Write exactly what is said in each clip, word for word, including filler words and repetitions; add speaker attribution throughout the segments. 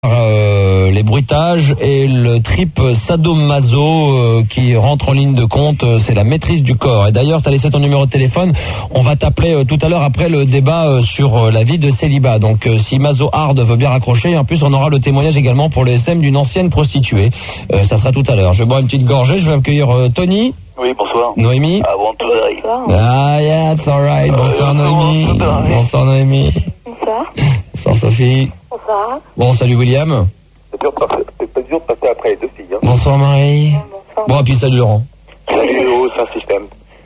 Speaker 1: Euh, les bruitages et le trip sadomaso euh, qui rentre en ligne de compte, euh, c'est la maîtrise du corps. Et d'ailleurs, tu as laissé ton numéro de téléphone, on va t'appeler euh, tout à l'heure après le débat euh, sur euh, la vie de célibat. Donc euh, si Mazo Hard veut bien raccrocher, en plus on aura le témoignage également pour le S M d'une ancienne prostituée. Euh, ça sera tout à l'heure. Je vais boire une petite gorgée, je vais accueillir euh, Tony.
Speaker 2: Oui, bonsoir.
Speaker 1: Noémie.
Speaker 2: I want to die.
Speaker 1: Ah yeah, it's alright. Bonsoir Noémie. Bonsoir Noémie.
Speaker 3: Bonsoir.
Speaker 1: Bonsoir Sophie.
Speaker 3: Bonsoir.
Speaker 1: Bon, salut William.
Speaker 2: C'est dur de passer, c'est pas dur de passer après les deux filles. Hein.
Speaker 1: Bonsoir Marie.
Speaker 3: Bonsoir.
Speaker 1: Bon, et puis salut Laurent.
Speaker 2: Salut Léo, c'est un système.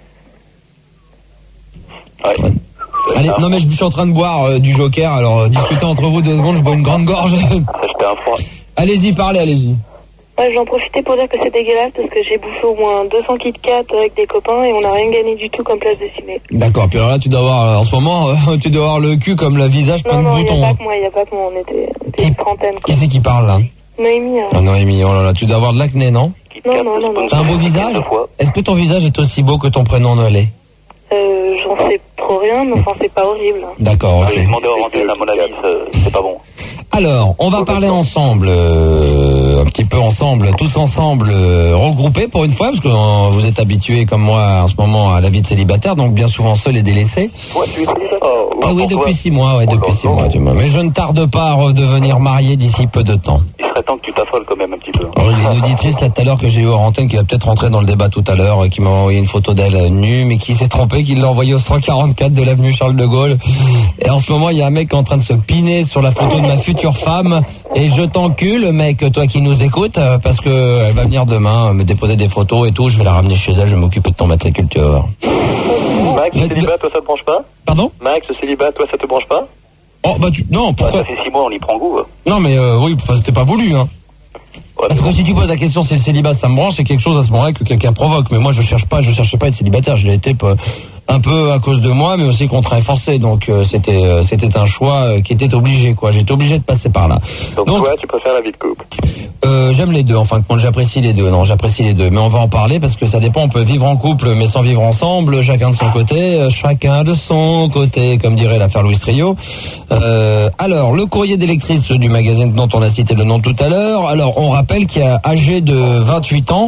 Speaker 2: Ouais.
Speaker 1: Allez, non mais je suis en train de boire euh, du Joker, alors euh, discutez entre vous deux secondes, je bois une grande gorge.
Speaker 2: Ça, j'étais un froid.
Speaker 1: Allez-y, parlez, allez-y.
Speaker 3: Ouais, j'en profitais pour dire que c'est dégueulasse parce que j'ai bouffé au moins deux cents Kit Kat avec des copains et on n'a rien gagné du tout comme place de ciné.
Speaker 1: D'accord, puis alors là tu dois avoir, euh, en ce moment, euh, tu dois avoir le cul comme le visage plein
Speaker 3: Non,
Speaker 1: de
Speaker 3: non, il
Speaker 1: boutons.
Speaker 3: n'y a
Speaker 1: hein.
Speaker 3: pas que moi, il n'y a pas que moi, on était, on était
Speaker 1: Qui-
Speaker 3: une trentaine. Quoi.
Speaker 1: Qui c'est qui parle là?
Speaker 3: Noémie, hein.
Speaker 1: Ah Noémie, oh là là, tu dois avoir de l'acné, non?
Speaker 3: Non, non, non, non.
Speaker 1: T'as un beau visage? Est-ce que ton visage est aussi beau que ton prénom ne l'est?
Speaker 3: Euh, j'en sais trop rien, mais enfin, c'est pas horrible. Hein.
Speaker 1: D'accord, ok.
Speaker 2: J'ai demandé en antenne, à mon avis, ça- c'est pas bon.
Speaker 1: Alors, on va parler ensemble, euh, un petit peu ensemble, tous ensemble, euh, regroupés pour une fois, parce que euh, vous êtes habitués comme moi en ce moment à la vie de célibataire, donc bien souvent seul et délaissé.
Speaker 2: Ouais, tu es célibataire. Oh,
Speaker 1: Ah oui,
Speaker 2: pour
Speaker 1: depuis
Speaker 2: toi.
Speaker 1: six mois, ouais, depuis six mois, tu vois. Mais je ne tarde pas à redevenir marié d'ici peu de temps.
Speaker 2: Il serait temps que tu t'affoles quand même un petit peu.
Speaker 1: Alors, il y a une auditrice là tout à l'heure que j'ai eu en antenne qui va peut-être rentrer dans le débat tout à l'heure, euh, qui m'a envoyé une photo d'elle euh, nue, mais qui s'est trompée, qui l'a envoyée au cent quarante-quatre de l'avenue Charles de Gaulle. Et en ce moment, il y a un mec qui est en train de se piner sur la photo de ma future femme. Et je t'encule, mec, toi qui nous écoutes, euh, parce que euh, elle va venir demain euh, me déposer des photos et tout. Je vais la ramener chez elle, je vais m'occuper de ton matricule, tu vas voir.
Speaker 2: Max,
Speaker 1: Le-
Speaker 2: célibat, toi ça te branche pas?
Speaker 1: Pardon?
Speaker 2: Max, célibat, toi ça te branche pas?
Speaker 1: Oh, bah tu... Non,
Speaker 2: Bah,
Speaker 1: pourquoi?
Speaker 2: ça fait six mois, on y prend goût. hein.
Speaker 1: Non, mais euh, oui, enfin, c'était pas voulu, hein.
Speaker 2: Ouais,
Speaker 1: Parce
Speaker 2: mais
Speaker 1: que si tu poses la question si le célibat ça me branche, c'est quelque chose à ce moment-là que quelqu'un provoque. Mais moi je cherche pas, je cherchais pas à être célibataire, je l'ai été peu- un peu à cause de moi, mais aussi contraint et forcé. Donc euh, c'était euh, c'était un choix euh, qui était obligé, quoi. J'étais obligé de passer par là.
Speaker 2: Donc,
Speaker 1: Donc,
Speaker 2: toi, tu préfères la vie de couple?
Speaker 1: Euh, j'aime les deux, en fin de compte, j'apprécie les deux. Non, j'apprécie les deux, mais on va en parler parce que ça dépend. On peut vivre en couple, mais sans vivre ensemble, chacun de son côté, euh, chacun de son côté, comme dirait l'affaire Louis Trio. Euh, alors, le courrier d'électrice du magazine dont on a cité le nom tout à l'heure. Alors, on rappelle qu'il y a âgé de vingt-huit ans.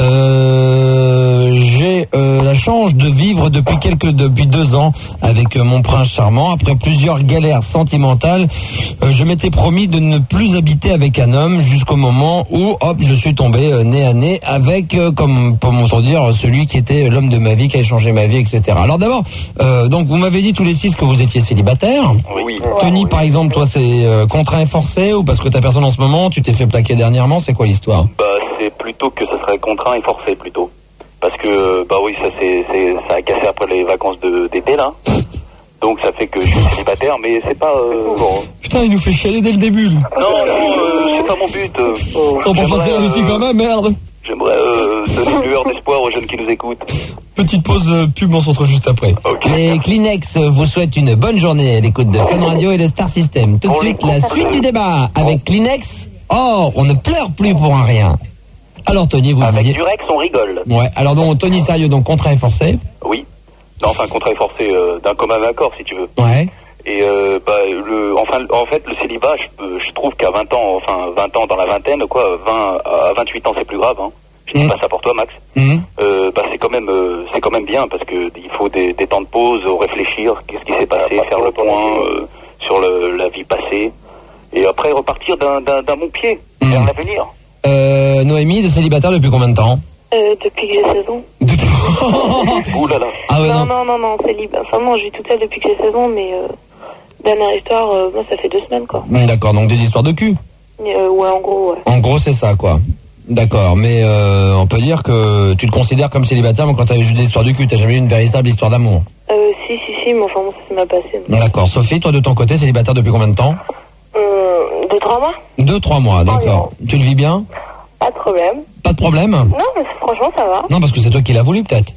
Speaker 1: Euh, j'ai euh, la chance de vivre depuis quelques depuis deux ans avec euh, mon prince charmant. Après plusieurs galères sentimentales, euh, je m'étais promis de ne plus habiter avec un homme jusqu'au moment où, hop, je suis tombé euh, nez à nez avec, euh, comme pour m'entendre dire, celui qui était l'homme de ma vie, qui a changé ma vie, et cetera. Alors d'abord, euh, donc vous m'avez dit tous les six que vous étiez célibataires.
Speaker 2: Oui.
Speaker 1: Tony, par exemple, toi, c'est euh, contraint et forcé ou parce que t'as personne en ce moment, tu t'es fait plaquer dernièrement, c'est quoi l'histoire?
Speaker 2: Bah, c'est plutôt que ça serait contraint et forcé, plutôt. Parce que, bah oui, ça c'est, c'est, ça a cassé après les vacances de, d'été, là. Donc ça fait que je suis célibataire, mais c'est pas, euh, bon.
Speaker 1: Putain, il nous fait chialer dès le début. lui.
Speaker 2: Non, non, euh, c'est pas mon but. euh.
Speaker 1: T'en penses
Speaker 2: J'aimerais,
Speaker 1: passer la Lucie
Speaker 2: euh,
Speaker 1: quand même, merde.
Speaker 2: J'aimerais euh, donner une lueur d'espoir aux jeunes qui nous écoutent.
Speaker 1: Petite pause euh, pub, on se retrouve juste après.
Speaker 2: Ok.
Speaker 1: Les Kleenex vous souhaitent une bonne journée à l'écoute de Fun Radio et de Star System. Tout de
Speaker 2: Bon,
Speaker 1: suite,
Speaker 2: les-
Speaker 1: la suite du débat avec Kleenex. Oh, on ne pleure plus pour un rien. Alors Tony, vous
Speaker 2: Avec
Speaker 1: disiez...
Speaker 2: du Rex, on rigole.
Speaker 1: Ouais, alors donc Tony sérieux, donc contraint et forcé.
Speaker 2: Oui. Non, enfin, contrat est forcé euh, d'un commun accord, si tu veux.
Speaker 1: Ouais.
Speaker 2: Et euh, bah, le, enfin, en fait, le célibat, je, euh, je trouve qu'à vingt ans, enfin, vingt ans dans la vingtaine, quoi, vingt à vingt-huit ans, c'est plus grave. Hein. Je dis
Speaker 1: Mm.
Speaker 2: pas ça pour toi, Max.
Speaker 1: Mhm.
Speaker 2: Euh, bah, c'est quand même, euh, c'est quand même bien parce que il faut des, des temps de pause, réfléchir, qu'est-ce qui s'est passé, faire le point euh, sur le, la vie passée, et après repartir d'un, d'un, d'un bon pied
Speaker 1: Mm.
Speaker 2: vers l'avenir.
Speaker 1: Euh, Noémie, de célibataire depuis combien de temps?
Speaker 3: Euh, depuis que j'ai seize ans.
Speaker 1: Depuis...
Speaker 2: Ouh là là.
Speaker 1: Ah ouais,
Speaker 3: non,
Speaker 1: non.
Speaker 3: non, non, non, c'est libre. Enfin, non, je vis toute seule depuis que j'ai seize ans, mais euh, dernière histoire, euh, moi, ça fait deux semaines, quoi.
Speaker 1: Mm, D'accord, donc des histoires de cul.
Speaker 3: Euh, ouais, en gros, ouais.
Speaker 1: En gros, c'est ça, quoi. D'accord, mais euh, on peut dire que tu te considères comme célibataire, mais quand t'as eu juste des histoires de cul, t'as jamais eu une véritable histoire d'amour.
Speaker 3: Euh, si, si, si, mais enfin, bon, ça s'est mal passé. mais-
Speaker 1: D'accord. Sophie, toi de ton côté, célibataire depuis combien de temps?
Speaker 3: Euh, deux, trois mois?
Speaker 1: Deux, trois mois, d'accord. Tu le vis bien?
Speaker 3: Pas de problème.
Speaker 1: Pas de problème?
Speaker 3: Non, mais franchement, ça va.
Speaker 1: Non, parce que c'est toi qui l'as voulu, peut-être.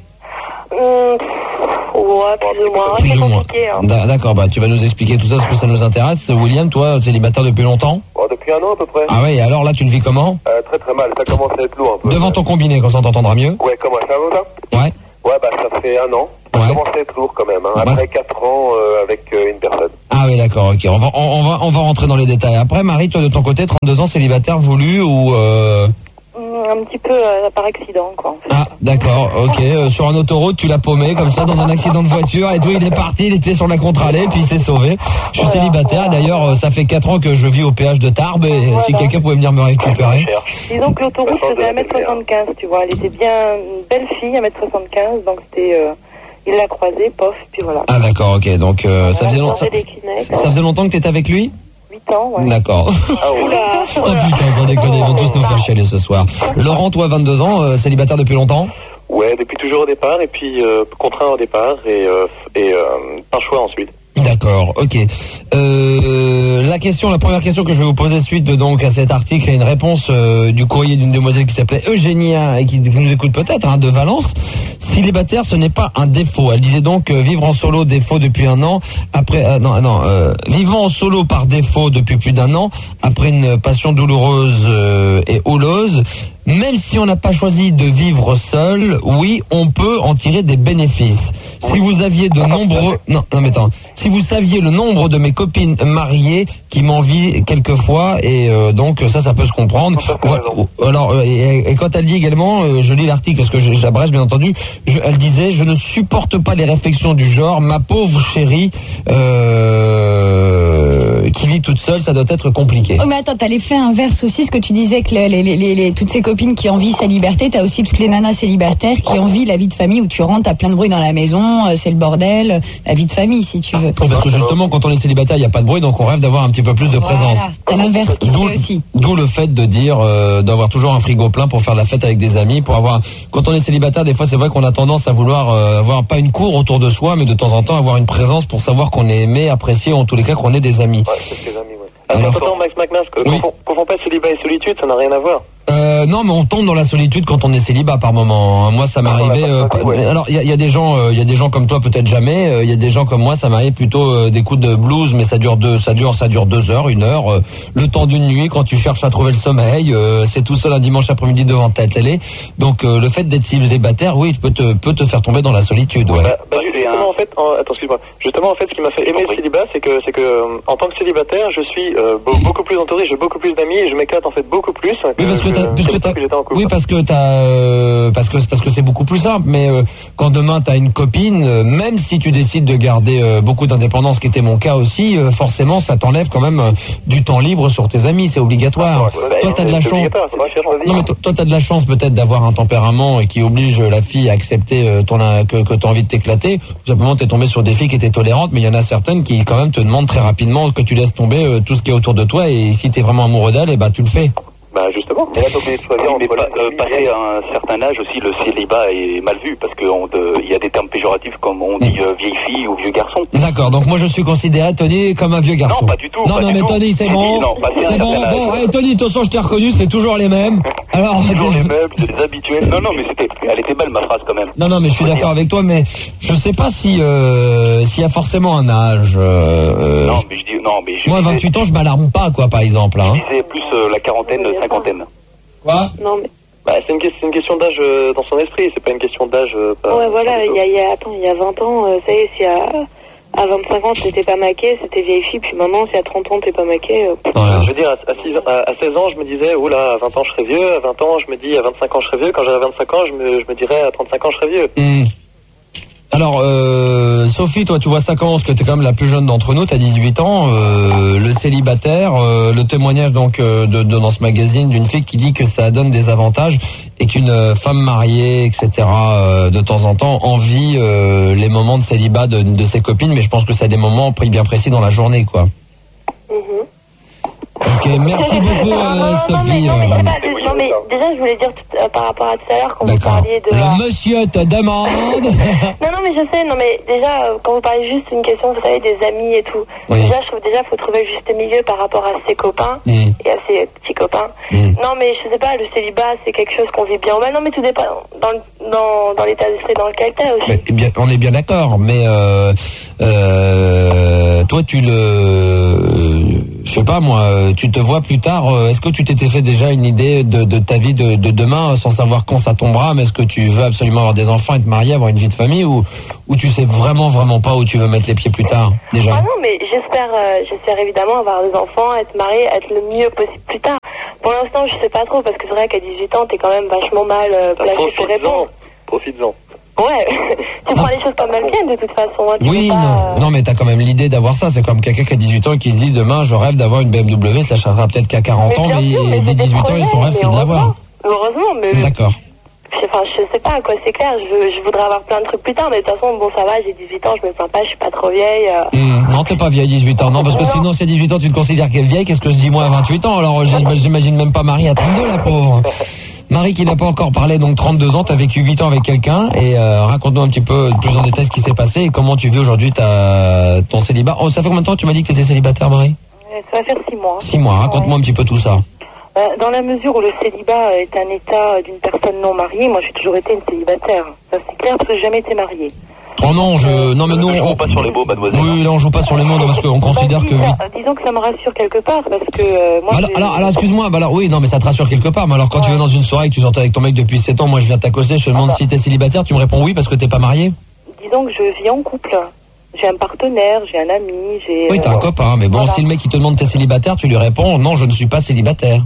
Speaker 3: Hum, pff, ouais, plus ou moins.
Speaker 1: Plus
Speaker 3: C'est
Speaker 1: ou moins.
Speaker 3: compliqué, hein.
Speaker 1: D'a- D'accord, bah tu vas nous expliquer tout ça, parce que ça nous intéresse. William, toi, célibataire depuis longtemps?
Speaker 2: Bon, depuis un an à peu près.
Speaker 1: Ah ouais, et alors là, tu le vis comment?
Speaker 2: Euh, très très mal, ça commence à être lourd un peu.
Speaker 1: Devant ton combiné, comme ça on t'entendra mieux.
Speaker 2: Ouais, comment ça va là?
Speaker 1: Ouais.
Speaker 2: Ouais, bah ça fait un an. Ça
Speaker 1: Ouais.
Speaker 2: commence à être lourd quand même, hein.
Speaker 1: Ouais.
Speaker 2: Après quatre ans euh, avec euh, une personne.
Speaker 1: Ah Ah oui, d'accord, ok. On va, on, on va, on va rentrer dans les détails. Après, Marie, toi de ton côté, trente-deux ans, célibataire voulu ou euh...
Speaker 3: Un petit peu euh, par accident, quoi. En fait.
Speaker 1: Ah, d'accord, ok. Euh, sur un autoroute, tu l'as paumé comme ça dans un accident de voiture et tout. Il est parti, il était sur la contre-allée, puis il s'est sauvé. Je suis voilà. célibataire. D'ailleurs, euh, ça fait quatre ans que je vis au péage de Tarbes. Et voilà. Si quelqu'un pouvait venir me récupérer.
Speaker 3: Disons que l'autoroute faisait un mètre soixante-quinze, tu vois. Elle était bien une belle fille, un mètre soixante-quinze, donc c'était. Euh... Il l'a croisé, pof, puis voilà.
Speaker 1: Ah d'accord, ok. Donc euh, voilà, ça, faisait long... ça, ça, ça faisait longtemps que tu étais avec lui ?
Speaker 3: huit ans, ouais.
Speaker 1: D'accord.
Speaker 3: Ah, oula.
Speaker 1: Oh putain, sans déconner, ils vont tous nous faire chialer ce soir. Laurent, toi, vingt-deux ans, euh, célibataire depuis longtemps ?
Speaker 4: Ouais, depuis toujours au départ, et puis euh, contraint au départ, et, euh, et euh, un choix ensuite.
Speaker 1: D'accord, ok. Euh, la question, la première question que je vais vous poser suite de, donc à cet article, est une réponse euh, du courrier d'une demoiselle qui s'appelait Eugénia et qui, qui nous écoute peut-être, hein, de Valence. Célibataire, ce n'est pas un défaut. Elle disait donc euh, vivre en solo défaut depuis un an. Après, euh, non, non, euh, vivant en solo par défaut depuis plus d'un an, après une passion douloureuse euh, et houleuse. Même si on n'a pas choisi de vivre seul, oui, on peut en tirer des bénéfices. Si vous aviez de nombreux... Non, non mais attends. Si vous saviez le nombre de mes copines mariées qui m'envient quelquefois, et euh, donc ça, ça peut se comprendre. Alors, euh, et, et quand elle dit également, euh, je lis l'article parce que j'abrège bien entendu, je, elle disait, je ne supporte pas les réflexions du genre, ma pauvre chérie, euh, qui vit toute seule, ça doit être compliqué.
Speaker 5: Oh mais attends, t'as l'effet inverse aussi, ce que tu disais que les, les, les, les, toutes ces copines qui envient sa liberté, t'as aussi toutes les nanas célibataires qui envient la vie de famille où tu rentres, t'as plein de bruit dans la maison, euh, c'est le bordel, la vie de famille si tu veux.
Speaker 1: Oh, parce que justement, quand on est célibataire, il n'y a pas de bruit, donc on rêve d'avoir un petit peu plus de
Speaker 5: voilà,
Speaker 1: présence.
Speaker 5: T'as l'inverse qui se fait aussi.
Speaker 1: D'où le fait de dire euh, d'avoir toujours un frigo plein pour faire la fête avec des amis, pour avoir. Quand on est célibataire, des fois, c'est vrai qu'on a tendance à vouloir euh, avoir pas une cour autour de soi, mais de temps en temps avoir une présence pour savoir qu'on est aimé, apprécié, ou en tous les cas qu'on est des amis.
Speaker 4: Ouais, c'est des amis, ouais. Alors, attends, Max McNass, que oui. confond pas célibat et solitude, ça n'a rien à voir.
Speaker 1: Euh, non, mais on tombe dans la solitude quand on est célibat par moment. Moi, ça m'est arrivé. Euh, ouais. Alors, il y a, y a des gens, il euh, y a des gens comme toi, peut-être jamais. Il euh, y a des gens comme moi, ça m'arrive plutôt euh, des coups de blues, mais ça dure deux, ça dure, ça dure deux heures, une heure, euh, le temps d'une nuit. Quand tu cherches à trouver le sommeil, euh, c'est tout seul un dimanche après-midi devant ta télé. Donc, euh, le fait d'être célibataire, oui, peut te, peut te faire tomber dans la solitude. Ouais.
Speaker 4: Bah, bah, justement, en fait, en, attends, excuse-moi. Justement, en fait, ce qui m'a fait aimer le célibat, c'est que, c'est que, euh, en tant que célibataire, je suis euh, beaucoup plus entouré, j'ai beaucoup plus d'amis et je m'éclate en fait beaucoup plus.
Speaker 1: Oui, parce que t'as, puisque t'as, oui, parce que t'as, euh, parce que parce que c'est beaucoup plus simple. Mais euh, quand demain t'as une copine, euh, même si tu décides de garder euh, beaucoup d'indépendance, qui était mon cas aussi, euh, forcément, ça t'enlève quand même euh, du temps libre sur tes amis. C'est obligatoire. Ah, toi, t'as de la chance. Non, mais toi, t'as de la chance peut-être d'avoir un tempérament qui oblige la fille à accepter euh, ton que que t'as envie de t'éclater. Tout simplement, t'es tombé sur des filles qui étaient tolérantes, mais il y en a certaines qui quand même te demandent très rapidement que tu laisses tomber euh, tout ce qui est autour de toi. Et si t'es vraiment amoureux d'elle, et bah tu le fais.
Speaker 4: Bah justement.
Speaker 2: Mais là, donc, mais pas, euh, passer à un certain âge aussi, le célibat est mal vu parce qu'il de, y a des termes péjoratifs comme on dit euh, vieille fille ou vieux garçon.
Speaker 1: D'accord. Donc moi je suis considéré, Tony, comme un vieux garçon.
Speaker 2: Non, pas du tout.
Speaker 1: Non,
Speaker 2: pas
Speaker 1: non,
Speaker 2: du
Speaker 1: mais
Speaker 2: tout.
Speaker 1: Tony, c'est bon.
Speaker 2: Non,
Speaker 1: c'est bon. Bon, hey, Tony, de toute façon, je t'ai reconnu, c'est toujours les mêmes. Alors,
Speaker 2: toujours les mêmes, c'est des habituels. Non, non, mais c'était, elle était belle ma phrase quand même.
Speaker 1: Non, non, mais je suis d'accord avec toi, mais je sais pas si euh, s'il y a forcément un âge. Euh,
Speaker 2: non, mais je dis non, mais je
Speaker 1: moi, vingt-huit
Speaker 2: disais,
Speaker 1: ans, je m'alarme pas, quoi, par exemple. Hein.
Speaker 2: Je disais plus euh, la quarantaine, cinquantaine.
Speaker 1: Quoi?
Speaker 3: Non, mais...
Speaker 4: Bah, c'est une, c'est une question d'âge euh, dans son esprit, c'est pas une question d'âge. Euh, pas,
Speaker 3: ouais, voilà, il y a, y a, attends, il y a vingt ans, euh, ça y est, si à, à vingt-cinq ans t'étais pas maquée, c'était vieille fille, puis maintenant, si à trente ans t'es pas maquée. Euh...
Speaker 4: Voilà. Je veux dire, à, à, six, à, à seize ans, je me disais, oh là, à vingt ans je serais vieux, à vingt ans, je me dis, à vingt-cinq ans je serais vieux, quand j'aurai vingt-cinq ans, je me, je me dirais, à trente-cinq ans je serais vieux.
Speaker 1: Mmh. Alors, euh, Sophie, toi, tu vois ça comment? Parce que t'es quand même la plus jeune d'entre nous, t'as dix-huit ans, euh, le célibataire, euh, le témoignage donc euh, de, de dans ce magazine d'une fille qui dit que ça donne des avantages et qu'une femme mariée, et cetera, euh, de temps en temps envie euh, les moments de célibat de, de ses copines, mais je pense que c'est des moments pris bien précis dans la journée, quoi.
Speaker 3: Mm-hmm.
Speaker 1: Ok, merci beaucoup, euh, Sophie.
Speaker 3: Non, mais, non, mais, euh... non, mais déjà, je voulais dire tout, euh, par rapport à tout à l'heure, quand
Speaker 1: D'accord.
Speaker 3: vous parliez de...
Speaker 1: Le
Speaker 3: la...
Speaker 1: monsieur te demande...
Speaker 3: non, non, mais je sais, non, mais déjà, euh, quand vous parlez juste d'une question, vous savez, des amis et tout, oui. déjà, je trouve déjà, faut trouver le juste milieu par rapport à ses copains mmh. et à ses petits copains. Mmh. Non, mais je sais pas, le célibat, c'est quelque chose qu'on vit bien. Ben, non, mais tout dépend dans, dans, dans l'état d'esprit dans lequel t'es aussi.
Speaker 1: Mais, bien, on est bien d'accord, mais euh, euh, toi, tu le... je sais pas moi, tu te vois plus tard, est-ce que tu t'étais fait déjà une idée de, de ta vie de, de demain sans savoir quand ça tombera, mais est-ce que tu veux absolument avoir des enfants, être marié, avoir une vie de famille, ou, ou tu sais vraiment vraiment pas où tu veux mettre les pieds plus tard déjà?
Speaker 3: Ah non, mais j'espère euh, j'espère évidemment avoir des enfants, être marié, être le mieux possible plus tard. Pour l'instant je sais pas trop, parce que c'est vrai qu'à dix-huit ans t'es quand même vachement mal euh, placé pour répondre.
Speaker 4: Profites-en.
Speaker 3: Ouais, tu prends les choses comme elles viennent de toute façon. Hein,
Speaker 1: oui, pas, non, euh... non, mais t'as quand même l'idée d'avoir ça. C'est comme quelqu'un qui a dix-huit ans et qui se dit demain je rêve d'avoir une B M W, ça l'achètera peut-être qu'à quarante ans, mais,
Speaker 3: sûr, mais
Speaker 1: dès dix-huit ans, son rêve c'est de l'avoir.
Speaker 3: Heureusement, mais.
Speaker 1: D'accord.
Speaker 3: Enfin, je sais pas, quoi, c'est clair, je, je voudrais avoir plein de trucs plus tard, mais de toute façon, bon, ça va, j'ai dix-huit ans, je me plains pas, je suis pas trop vieille. Euh...
Speaker 1: Mmh, non, t'es pas vieille, dix-huit ans, non, parce que non. Sinon, si à dix-huit ans, tu te considères qu'elle est vieille, qu'est-ce que je dis moi à vingt-huit ans? Alors, j'imagine même pas Marie à trente-deux, la pauvre. Marie qui n'a pas encore parlé, donc trente-deux ans, t'as vécu huit ans avec quelqu'un, et euh, raconte-nous un petit peu plus en détail ce qui s'est passé et comment tu vis aujourd'hui ta, ton célibat. Oh, ça fait combien de temps que tu m'as dit que t'étais célibataire, Marie?
Speaker 3: Ça va faire six mois.
Speaker 1: Six mois, raconte-moi ouais. un petit peu tout ça.
Speaker 3: Dans la mesure où le célibat est un état d'une personne non mariée, moi j'ai toujours été une célibataire. Ça c'est clair parce que j'ai jamais été mariée.
Speaker 1: Oh non, je non mais nous
Speaker 2: on joue pas sur les mots, mademoiselle.
Speaker 1: Oui, là on joue pas sur les mots, non, parce qu'on considère
Speaker 3: bah,
Speaker 1: que
Speaker 3: disons, disons que ça me rassure quelque part parce que euh, moi.
Speaker 1: Alors, alors, alors excuse-moi, bah alors oui, non mais ça te rassure quelque part. Mais alors quand ouais. tu vas dans une soirée et que tu sortais avec ton mec depuis sept ans, moi je viens t'accoster, je te demande ah bah. si t'es célibataire, tu me réponds oui parce que t'es pas marié.
Speaker 3: Disons que je vis en couple. J'ai un partenaire, j'ai un ami, j'ai.
Speaker 1: Oui, t'as euh, un copain, mais bon, voilà. Si le mec il te demande t'es célibataire, tu lui réponds non, je ne suis pas célibataire.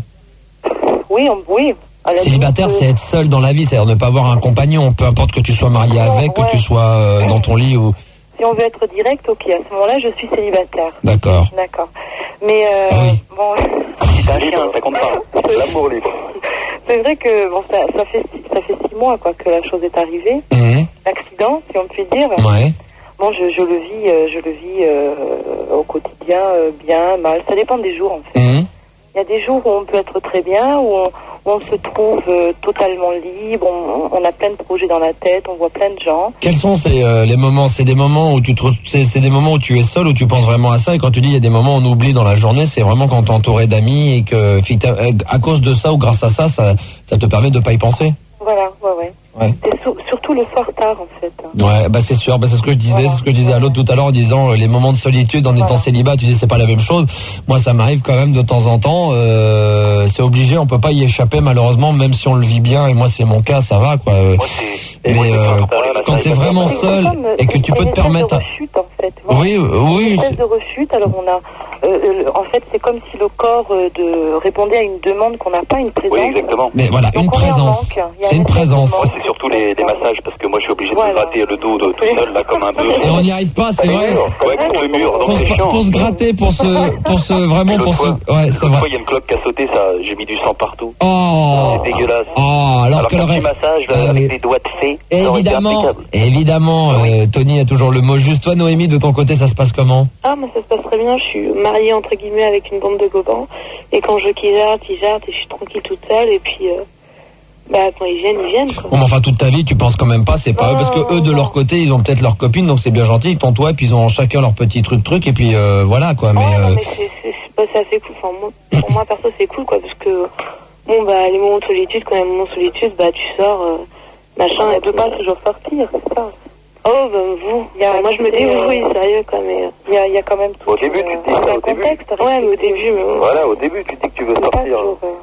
Speaker 3: Oui, on, oui.
Speaker 1: Célibataire, c'est être seul dans la vie, c'est-à-dire ne pas avoir un compagnon, peu importe que tu sois marié non, avec, ouais. que tu sois euh, dans ton lit ou...
Speaker 3: Si on veut être direct, ok, à ce moment-là, je suis célibataire.
Speaker 1: D'accord.
Speaker 3: D'accord. Mais, euh,
Speaker 1: ah oui.
Speaker 3: bon...
Speaker 2: C'est un chien, ça compte pas. L'amour libre.
Speaker 3: C'est vrai que, bon, ça, ça fait ça fait six mois, quoi, que la chose est arrivée.
Speaker 1: Mmh.
Speaker 3: L'accident, si on peut dire.
Speaker 1: Ouais.
Speaker 3: Bon, je, je le vis, euh, je le vis euh, au quotidien, euh, bien, mal. Ça dépend des jours, en fait. Mmh. Il y a des jours où on peut être très bien, où on, où on se trouve euh, totalement libre, on, on a plein de projets dans la tête, on voit plein de gens.
Speaker 1: Quels sont ces, euh, les moments? C'est des moments où tu te, c'est, c'est des moments où tu es seul, où tu penses vraiment à ça, et quand tu dis il y a des moments où on oublie dans la journée, c'est vraiment quand t'es entouré d'amis et que à cause de ça ou grâce à ça, ça, ça te permet de pas y penser.
Speaker 3: Voilà, ouais, ouais. Ouais. C'est sur, surtout le soir tard en fait.
Speaker 1: Ouais, bah c'est sûr, bah c'est ce que je disais, voilà. c'est ce que je disais à l'autre tout à l'heure en disant euh, les moments de solitude en voilà. étant célibat, tu dis c'est pas la même chose. Moi ça m'arrive quand même de temps en temps, euh, c'est obligé, on peut pas y échapper malheureusement, même si on le vit bien, et moi c'est mon cas, ça va quoi. Moi, mais moi, euh, quand t'es vraiment seul comme, et que tu peux te permettre...
Speaker 3: C'est une rechute en fait.
Speaker 1: Voilà. Oui, oui.
Speaker 3: Une espèce de rechute, alors on a... Euh, euh, en fait c'est comme si le corps euh, de, répondait à une demande qu'on n'a pas, une présence.
Speaker 2: Oui, exactement.
Speaker 1: Mais voilà,
Speaker 3: donc
Speaker 1: une présence. C'est une présence.
Speaker 2: Moi c'est surtout les, les massages, parce que moi je suis obligé voilà. de me gratter le dos de, tout seul là comme un bœuf.
Speaker 1: Et on n'y arrive pas, c'est vrai.
Speaker 2: Ouais, contre le mur, donc c'est chiant.
Speaker 1: Pour se gratter, pour se, pour se vraiment, pour se, ouais, c'est vrai.
Speaker 2: Il y a une cloque qui a sauté, ça, j'ai mis du sang partout.
Speaker 1: Oh.
Speaker 2: C'est dégueulasse.
Speaker 1: Oh, alors,
Speaker 2: alors
Speaker 1: que
Speaker 2: le petit massage là, avec des doigts de fée.
Speaker 1: Évidemment, évidemment, euh, Tony a toujours le mot juste. Toi, Noémie, de ton côté, ça se passe comment?
Speaker 6: Ah, moi ça se passe très bien. Je suis mariée entre guillemets avec une bande de copains, et quand je quillarte, ils jartent, et je suis tranquille toute seule, et puis. Euh... Bah quand ils viennent, ils viennent quoi.
Speaker 1: Bon, enfin toute ta vie, tu penses quand même pas, c'est pas non, eux, parce que eux de non. leur côté, ils ont peut-être leurs copines, donc c'est bien gentil, ils t'ont toi, et puis ils ont chacun leur petit truc truc, et puis euh, voilà quoi. Mais,
Speaker 6: oh,
Speaker 1: euh...
Speaker 6: non, mais c'est, c'est, c'est, bah, c'est assez cool. Enfin moi, pour moi perso c'est cool quoi, parce que bon bah les moments de solitude, quand il y a un moment de solitude, bah tu sors, euh, machin.
Speaker 3: Elle peut pas toujours sortir, c'est ça.
Speaker 6: Oh bah vous, y a, moi je me dis euh, oui sérieux quoi, mais il y a, y a quand même tout.
Speaker 2: Au début tu te dis
Speaker 3: un
Speaker 2: au
Speaker 3: contexte.
Speaker 2: début.
Speaker 6: Ouais mais au début. Mais...
Speaker 2: Voilà, au début tu dis que tu veux sortir.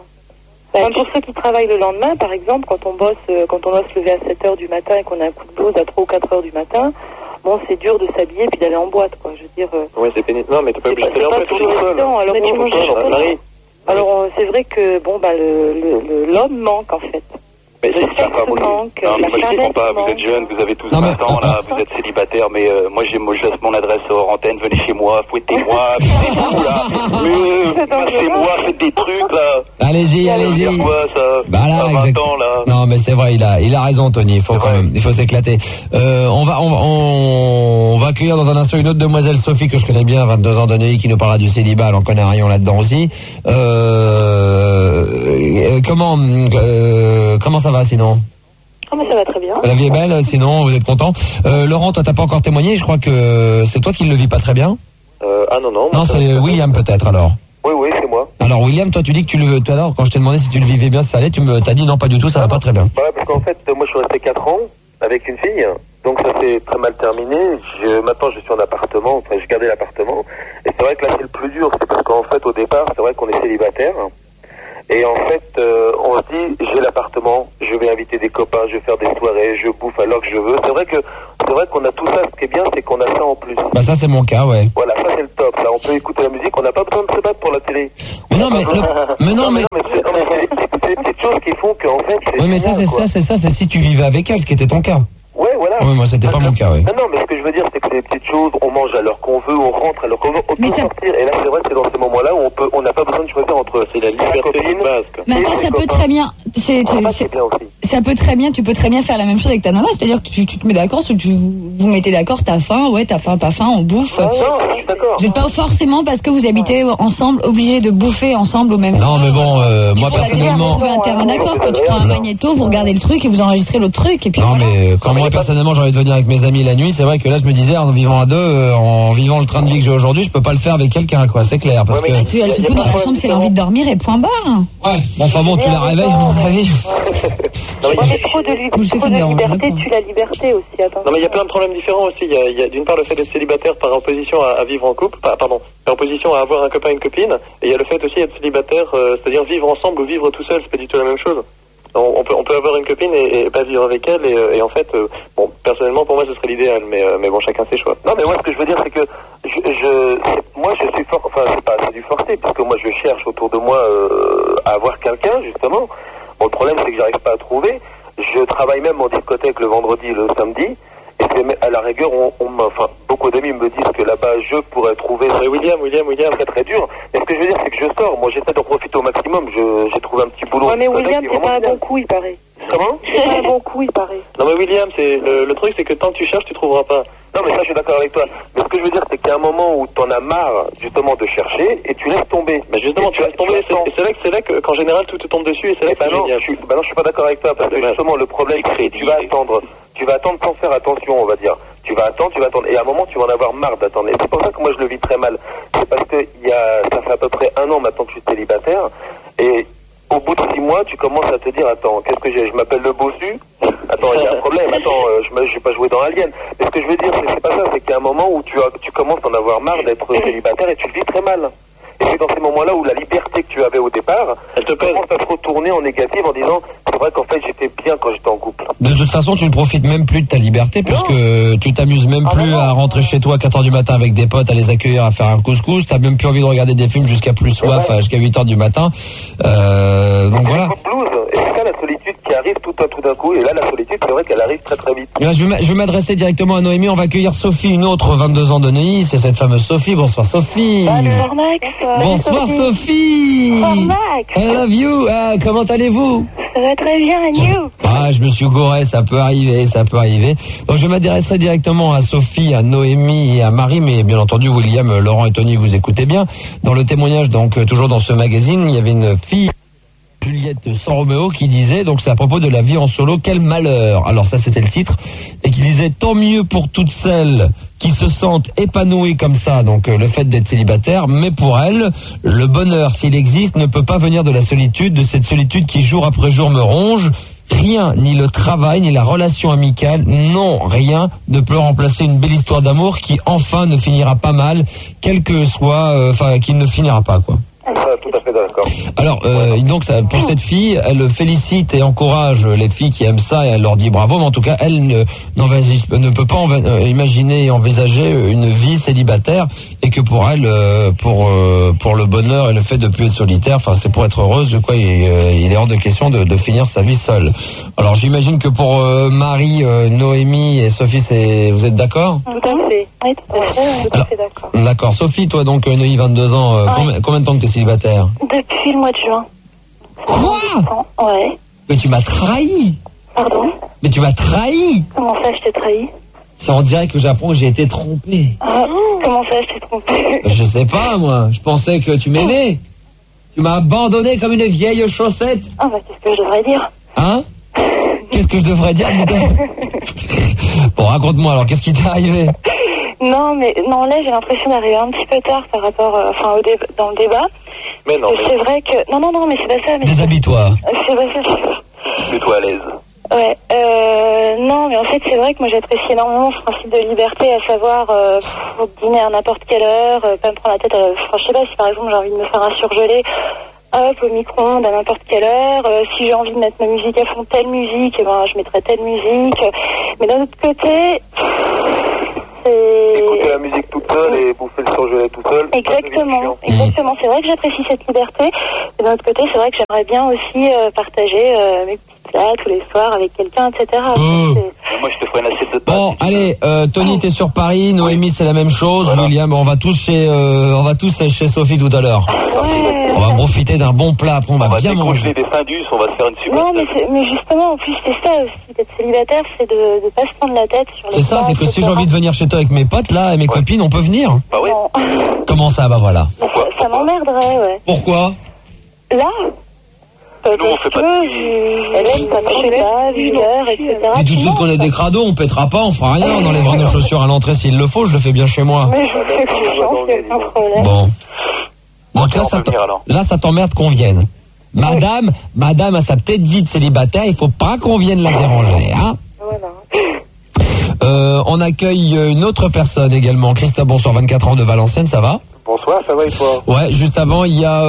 Speaker 3: Enfin, pour ceux qui travaillent le lendemain, par exemple, quand on bosse, euh, quand on doit se lever à sept heures du matin et qu'on a un coup de blues à trois ou quatre heures du matin, bon, c'est dur de s'habiller puis d'aller en boîte, quoi. Je veux dire. Euh,
Speaker 4: oui, c'est pénible. Non, mais t'es pas obligé d'aller en boîte.
Speaker 3: Alors, mais tu manges
Speaker 4: Marie.
Speaker 3: Alors, euh, c'est vrai que bon, bah, le, le, le l'homme manque en fait.
Speaker 2: Mais c'est ça, pas vous. Non, mais moi je comprends pas. Vous êtes jeunes, vous avez tous vingt ans là, vous êtes célibataire, mais euh, moi j'ai, moi je laisse mon adresse hors antenne. Venez chez moi, fouettez-moi, fouettez-vous là, massez-moi, faites des trucs là.
Speaker 1: Allez-y, allez-y.
Speaker 2: Quoi, ça
Speaker 1: bah là,
Speaker 2: vingt exact... ans là.
Speaker 1: Non, mais c'est vrai, il a, il a raison, Tony. Il faut c'est quand vrai. même, il faut s'éclater. Euh, on va, on, on, on va accueillir dans un instant une autre demoiselle, Sophie, que je connais bien, vingt-deux ans de Neuilly, qui nous parlera du célibat. Elle en connaît rien là-dedans aussi. Euh, comment, euh, comment ça va sinon?
Speaker 6: Oh mais ça va très bien.
Speaker 1: La vie est belle, sinon vous êtes content. Euh, Laurent, toi t'as pas encore témoigné, je crois que c'est toi qui le vis pas très bien.
Speaker 4: Euh, ah non non.
Speaker 1: Non, c'est William peut-être alors.
Speaker 4: Oui oui, c'est moi.
Speaker 1: Alors William, toi tu dis que tu le veux. Tout à l'heure quand je t'ai demandé si tu le vivais bien, ça allait, tu me t'as dit non pas du tout, ça ah va non. pas très bien.
Speaker 4: Ouais, parce qu'en fait moi je suis resté quatre ans avec une fille
Speaker 7: Donc ça s'est très mal terminé. Je, maintenant je suis en appartement, enfin j'ai gardé l'appartement. Et c'est vrai que là c'est le plus dur, c'est parce qu'en fait au départ c'est vrai qu'on est célibataire. Et en fait euh, on se dit j'ai l'appartement, je vais inviter des copains, je vais faire des soirées, je bouffe alors que je veux. C'est vrai que c'est vrai qu'on a tout ça, ce qui est bien c'est qu'on a ça en plus.
Speaker 1: Bah ça c'est mon cas, ouais.
Speaker 7: Voilà, ça c'est le top. Là on peut écouter la musique, on n'a pas besoin de se battre pour la télé.
Speaker 1: Mais non mais, le... mais non mais,
Speaker 7: non, mais c'est, non, mais c'est, c'est, c'est des petites choses qui font qu'en fait c'est.
Speaker 1: Oui mais ça c'est quoi. ça c'est ça c'est si tu vivais avec elle, ce qui était ton cas.
Speaker 7: Ouais, voilà.
Speaker 1: Oui, moi, c'était pas mon cas, oui.
Speaker 7: Non, non, mais ce que je veux dire, c'est que c'est des petites choses, on mange à l'heure qu'on veut, on rentre à l'heure qu'on veut, on peut ça... sortir. Et là, c'est vrai, c'est dans ces moments-là où on peut, on n'a pas besoin de choisir entre, c'est la liberté de base, quoi.
Speaker 5: Mais attends, ça peut très bien, c'est, c'est, c'est, bien aussi. Ça peut très bien, tu peux très bien faire la même chose avec ta nana, c'est-à-dire que tu, tu te mets d'accord, tu, vous mettez d'accord, t'as faim, ouais, t'as faim, pas faim, on bouffe.
Speaker 7: Ah, non, je suis d'accord.
Speaker 5: Vous n'êtes pas forcément, parce que vous habitez ensemble, obligés de bouffer ensemble au même
Speaker 1: Non, mais bon, euh, moi, personnellement.
Speaker 5: Vous trouvez un terrain d'accord, quand tu prends un magnéto, vous regardez le truc et vous enregistrez l'autre truc, et puis.
Speaker 1: Non,
Speaker 5: voilà.
Speaker 1: mais, quand moi, personnellement, j'ai envie de venir avec mes amis la nuit, c'est vrai que là, je me disais, en vivant à deux, euh, en vivant le train de vie que j'ai aujourd'hui, je peux pas le faire avec quelqu'un, quoi, c'est clair, parce
Speaker 5: ouais,
Speaker 1: que.
Speaker 5: Tu, elle se fout dans la chambre, c'est l'envie de dormir et point barre.
Speaker 1: Ouais, bon, enfin bon, tu la réveilles, mon avis.
Speaker 6: Non, mais trop de, li- trop de liberté tue la liberté aussi, attends.
Speaker 4: Non, mais il y a plein de problèmes différents aussi. Il y a, il y a d'une part le fait d'être célibataire par opposition à, à vivre en couple, pas, pardon, par opposition à avoir un copain et une copine, et il y a le fait aussi d'être célibataire, euh, c'est-à-dire vivre ensemble ou vivre tout seul, c'est pas du tout la même chose. On, on peut, on peut avoir une copine et, et pas vivre avec elle, et, et en fait, euh, bon, personnellement, pour moi, ce serait l'idéal, mais, euh, mais bon, chacun ses choix.
Speaker 7: Non, mais moi, ce que je veux dire, c'est que je, je moi, je suis fort, enfin, c'est pas c'est du forcé, puisque moi, je cherche autour de moi euh, à avoir quelqu'un, justement. Bon, le problème, c'est que j'arrive pas à trouver. Je travaille même en discothèque le vendredi et le samedi. Et c'est, à la rigueur, on, on, enfin, beaucoup d'amis me disent que là-bas, je pourrais trouver.
Speaker 4: Mais William, William, William,
Speaker 7: très très dur. Mais ce que je veux dire, c'est que je sors. Moi, j'essaie d'en profiter au maximum. Je, j'ai trouvé un petit boulot.
Speaker 6: Ouais, mais William, c'est pas un bon coup, il paraît.
Speaker 7: Comment?
Speaker 6: C'est pas un bon coup, il paraît.
Speaker 4: Non, mais William, c'est le, le truc, c'est que tant que tu cherches, tu trouveras pas.
Speaker 7: Non, mais ça, je suis d'accord avec toi. Mais ce que je veux dire, c'est qu'il y a un moment où t'en as marre, justement, de chercher, et tu laisses tomber.
Speaker 4: Mais justement, tu, tu laisses tomber. C'est, c'est là que c'est là que, qu'en général, tout te tombe dessus, et c'est là que
Speaker 7: bah
Speaker 4: c'est
Speaker 7: non,
Speaker 4: génial.
Speaker 7: je suis, bah non, je suis pas d'accord avec toi, parce que justement, le problème, c'est que tu vas attendre. Tu vas attendre sans faire attention, on va dire. Tu vas attendre, tu vas attendre. Et à un moment, tu vas en avoir marre d'attendre. Et c'est pour ça que moi, je le vis très mal. C'est parce que il y a, ça fait à peu près un an maintenant que je suis célibataire. Et au bout de six mois, tu commences à te dire, attends, qu'est-ce que j'ai? Je m'appelle le bossu? Attends, il y a un problème. Attends, euh, je ne vais pas jouer dans Alien. Mais ce que je veux dire, c'est, c'est pas ça. C'est qu'il y a un moment où tu, as, tu commences à en avoir marre d'être célibataire et tu le vis très mal. Et c'est dans ces moments-là où la liberté que tu avais au départ, elle te commence à se retourner en négative en disant, c'est vrai qu'en fait j'étais bien quand j'étais en couple.
Speaker 1: De toute façon, tu ne profites même plus de ta liberté puisque non. Tu t'amuses même ah plus non, non. à rentrer chez toi à quatre heures du matin avec des potes, à les accueillir, à faire un couscous. T'as même plus envie de regarder des films jusqu'à plus soif, ouais. jusqu'à huit heures du matin. Euh, donc voilà.
Speaker 7: Blues. Et c'est ça la solitude qui arrive tout, tout d'un coup. Et là, la solitude, c'est vrai qu'elle arrive très très vite.
Speaker 1: Là, je, vais je vais m'adresser directement à Noémie. On va accueillir Sophie, une autre vingt-deux ans de Neuilly. C'est cette fameuse Sophie. Bonsoir Sophie.
Speaker 6: Bonsoir Max.
Speaker 1: Bonsoir Sophie. Sophie.
Speaker 6: Bonsoir Max.
Speaker 1: I love you. Ah, comment allez-vous?
Speaker 6: Ça va très bien, and you?
Speaker 1: Ah, je me suis gouré, ça peut arriver, ça peut arriver. Donc je m'adresserai directement à Sophie, à Noémie et à Marie, mais bien entendu William, Laurent et Tony, vous écoutez bien. Dans le témoignage, donc toujours dans ce magazine, il y avait une fille, Juliette San Romeo, qui disait, donc c'est à propos de la vie en solo, quel malheur. Alors ça c'était le titre, et qui disait tant mieux pour toutes celles qui se sentent épanouies comme ça, donc euh, le fait d'être célibataire, mais pour elles, le bonheur, s'il existe, ne peut pas venir de la solitude, de cette solitude qui jour après jour me ronge. Rien, ni le travail, ni la relation amicale, non, rien ne peut remplacer une belle histoire d'amour qui enfin ne finira pas mal, quel que soit, enfin, euh, qui ne finira pas, quoi.
Speaker 7: Ça, tout à fait d'accord.
Speaker 1: Alors, euh, donc, ça, pour cette fille, elle félicite et encourage les filles qui aiment ça et elle leur dit bravo, mais en tout cas, elle ne, ne peut pas env- imaginer et envisager une vie célibataire et que pour elle, pour, pour le bonheur et le fait de plus être solitaire, enfin, c'est pour être heureuse, de quoi il, il est hors de question de, de finir sa vie seule. Alors, j'imagine que pour euh, Marie, euh, Noémie et Sophie, c'est, vous êtes d'accord?
Speaker 6: Tout à fait. Oui, tout à fait, tout à fait d'accord.
Speaker 1: D'accord. Sophie, toi, donc, Noémie, vingt-deux ans, euh, ouais. combien, combien de temps que t'es célibataire?
Speaker 6: Depuis le mois de juin.
Speaker 1: Quoi?
Speaker 6: Ouais.
Speaker 1: Mais tu m'as trahi.
Speaker 6: Pardon?
Speaker 1: Mais tu m'as trahi.
Speaker 6: Comment ça, je t'ai trahi?
Speaker 1: Ça on dirait que j'apprends que j'ai été trompé.
Speaker 6: Ah, comment ça, je t'ai trompé?
Speaker 1: Je sais pas, moi. Je pensais que tu m'aimais. Tu m'as abandonné comme une vieille chaussette.
Speaker 6: Ah bah, qu'est-ce que je devrais dire?
Speaker 1: Hein? Qu'est-ce que je devrais dire, dis-donc? Bon, raconte-moi alors, qu'est-ce qui t'est arrivé?
Speaker 6: Non, mais non, là, j'ai l'impression d'arriver un petit peu tard par rapport, euh, enfin, au dé- dans le débat.
Speaker 7: Mais non, mais
Speaker 6: c'est vrai que... Non, non, non, mais c'est pas ça. Mais
Speaker 1: déshabille-toi.
Speaker 6: C'est pas ça.
Speaker 7: Mets-toi à l'aise.
Speaker 6: Ouais, euh...
Speaker 3: Non, mais en fait, c'est vrai que moi j'apprécie énormément ce principe de liberté, à savoir euh, dîner à n'importe quelle heure, euh, pas me prendre la tête. Euh, enfin, je sais pas, si par exemple j'ai envie de me faire un surgelé, hop, au micro-ondes à n'importe quelle heure. Euh, si j'ai envie de mettre ma musique à fond, telle musique, eh ben, je mettrai telle musique. Mais d'un autre côté, c'est...
Speaker 7: Écouter la musique toute seule et bouffer le surgelé tout seul.
Speaker 3: Exactement, exactement. C'est vrai que j'apprécie cette liberté. Mais d'un autre côté, c'est vrai que j'aimerais bien aussi euh, partager euh, mes petits plats tous les soirs avec quelqu'un, et cetera.
Speaker 1: Oh.
Speaker 2: Moi, je te ferai une assiette de pâtes.
Speaker 1: Bon, allez, euh, Tony, t'es sur Paris, Noémie, c'est la même chose. Voilà. William, on va tous chez, euh, on va tous chez Sophie tout à l'heure.
Speaker 3: Ouais.
Speaker 1: On va profiter d'un bon plat, après on va,
Speaker 2: on va
Speaker 1: bien manger.
Speaker 2: des Findus, on va se faire une super.
Speaker 3: Non, mais, mais justement, en plus, c'est ça aussi, d'être célibataire, c'est de ne pas se prendre la tête sur les.
Speaker 1: C'est ça, c'est que si j'ai envie de venir chez toi avec mes potes, là, et mes ouais. copines, on peut venir.
Speaker 2: Bah oui.
Speaker 1: Comment ça, bah voilà.
Speaker 3: Pourquoi ça, ça m'emmerderait, ouais.
Speaker 1: Pourquoi?
Speaker 3: Là
Speaker 2: Euh, Nous, on fait pas de...
Speaker 3: Hélène, ça marche pas, vu l'heure, et cetera.
Speaker 1: Et tout de suite qu'on est des crados, on pètera pas, on fera rien, on enlèvera nos chaussures à l'entrée s'il le faut, je le fais bien chez moi.
Speaker 3: Mais je vous fais confiance, il n'y a aucun problème.
Speaker 1: Bon. Donc là, ça, là, ça t'emmerde qu'on vienne. Madame, madame a sa petite vie de célibataire, il faut pas qu'on vienne la déranger, hein. Voilà. Euh, on accueille une autre personne également. Christophe, bonsoir, vingt-quatre ans de Valenciennes, ça va?
Speaker 7: Bonsoir, ça va et toi?
Speaker 1: Ouais, juste avant, il y a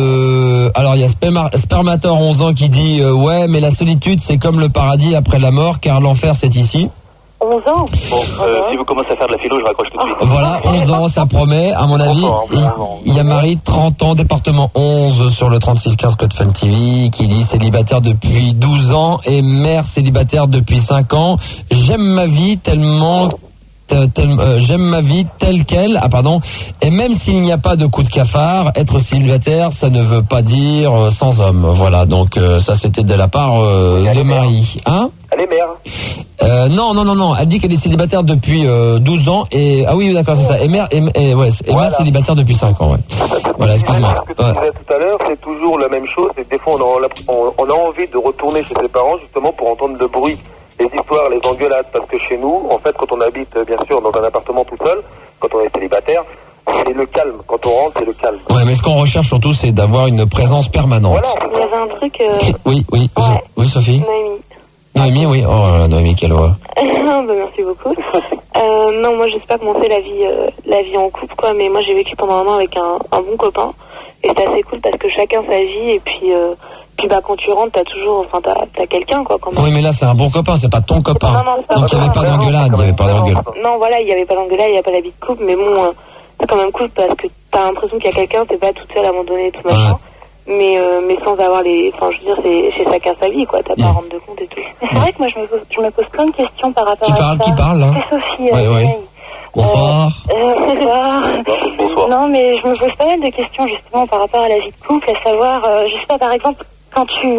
Speaker 1: euh, alors il y a Sperma, Spermator onze ans qui dit euh, ouais, mais la solitude c'est comme le paradis après la mort, car l'enfer c'est ici.
Speaker 3: onze ans.
Speaker 2: Bon, euh, si vous commencez à faire de la philo, je raccroche tout de suite.
Speaker 1: Voilà, onze ans, ça promet, à mon avis. Il, il y a Marie, trente ans, département onze, sur le trente-six quinze Code Fun T V, qui dit célibataire depuis douze ans et mère célibataire depuis cinq ans. J'aime ma vie tellement... Tel, euh, j'aime ma vie telle qu'elle, ah pardon, et même s'il n'y a pas de coup de cafard, être célibataire, ça ne veut pas dire euh, sans homme. Voilà, donc euh, ça c'était de la part euh, de Marie. Hein?
Speaker 7: Elle est mère.
Speaker 1: Euh, non, non, non, non, elle dit qu'elle est célibataire depuis euh, douze ans, et ah oui, d'accord, c'est ça, et mère, et, et, ouais, et voilà. Mère célibataire depuis cinq ans, ouais. Voilà, excuse-moi.
Speaker 7: Ce que tu ouais. disais tout à l'heure, c'est toujours la même chose, et des fois on a, on, on a envie de retourner chez ses parents justement pour entendre le bruit. Les histoires, les engueulades, parce que chez nous, en fait, quand on habite, bien sûr, dans un appartement tout seul, quand on est célibataire, c'est le calme. Quand on rentre, c'est le calme.
Speaker 1: Ouais, mais ce qu'on recherche surtout, c'est d'avoir une présence permanente.
Speaker 3: Voilà. Il y avait un truc... Euh...
Speaker 1: Oui, oui,
Speaker 3: ouais.
Speaker 1: oui, Sophie.
Speaker 3: Noémie.
Speaker 1: Noémie, oui. Oh, Noémie, quelle voix.
Speaker 3: bah, merci beaucoup. euh, non, moi, je sais pas comment c'est la vie, euh, la vie en couple, quoi, mais moi, j'ai vécu pendant un an avec un, un bon copain, et c'est assez cool parce que chacun sa vie, et puis... Euh, Puis bah quand tu rentres, t'as toujours, enfin t'as, t'as quelqu'un quoi. Quand même.
Speaker 1: Oui mais là c'est un bon copain, c'est pas ton copain. Non, non, donc il n'y avait pas d'engueulade, il n'y avait pas d'engueulade.
Speaker 3: Non voilà, il n'y avait pas d'engueulade, il n'y a pas la vie de couple, mais bon, euh, c'est quand même cool parce que t'as l'impression qu'il y a quelqu'un, t'es pas toute seule à abandonnée tout machin. Ouais. Mais euh, mais sans avoir les, enfin je veux dire c'est chez chacun sa vie quoi, t'as pas à rendre de compte et tout. Mais c'est vrai que moi je me pose, je me pose plein de questions par rapport
Speaker 1: qui
Speaker 3: à
Speaker 1: parle,
Speaker 3: ça.
Speaker 1: Qui parle là?
Speaker 3: C'est Sophie.
Speaker 1: Ouais,
Speaker 3: euh,
Speaker 1: ouais. Bonsoir.
Speaker 3: Euh, euh, bonsoir.
Speaker 2: Bonsoir.
Speaker 3: Non mais je me pose pas mal de questions justement par rapport à la vie de couple, à savoir, euh, je sais pas par exemple. Quand tu,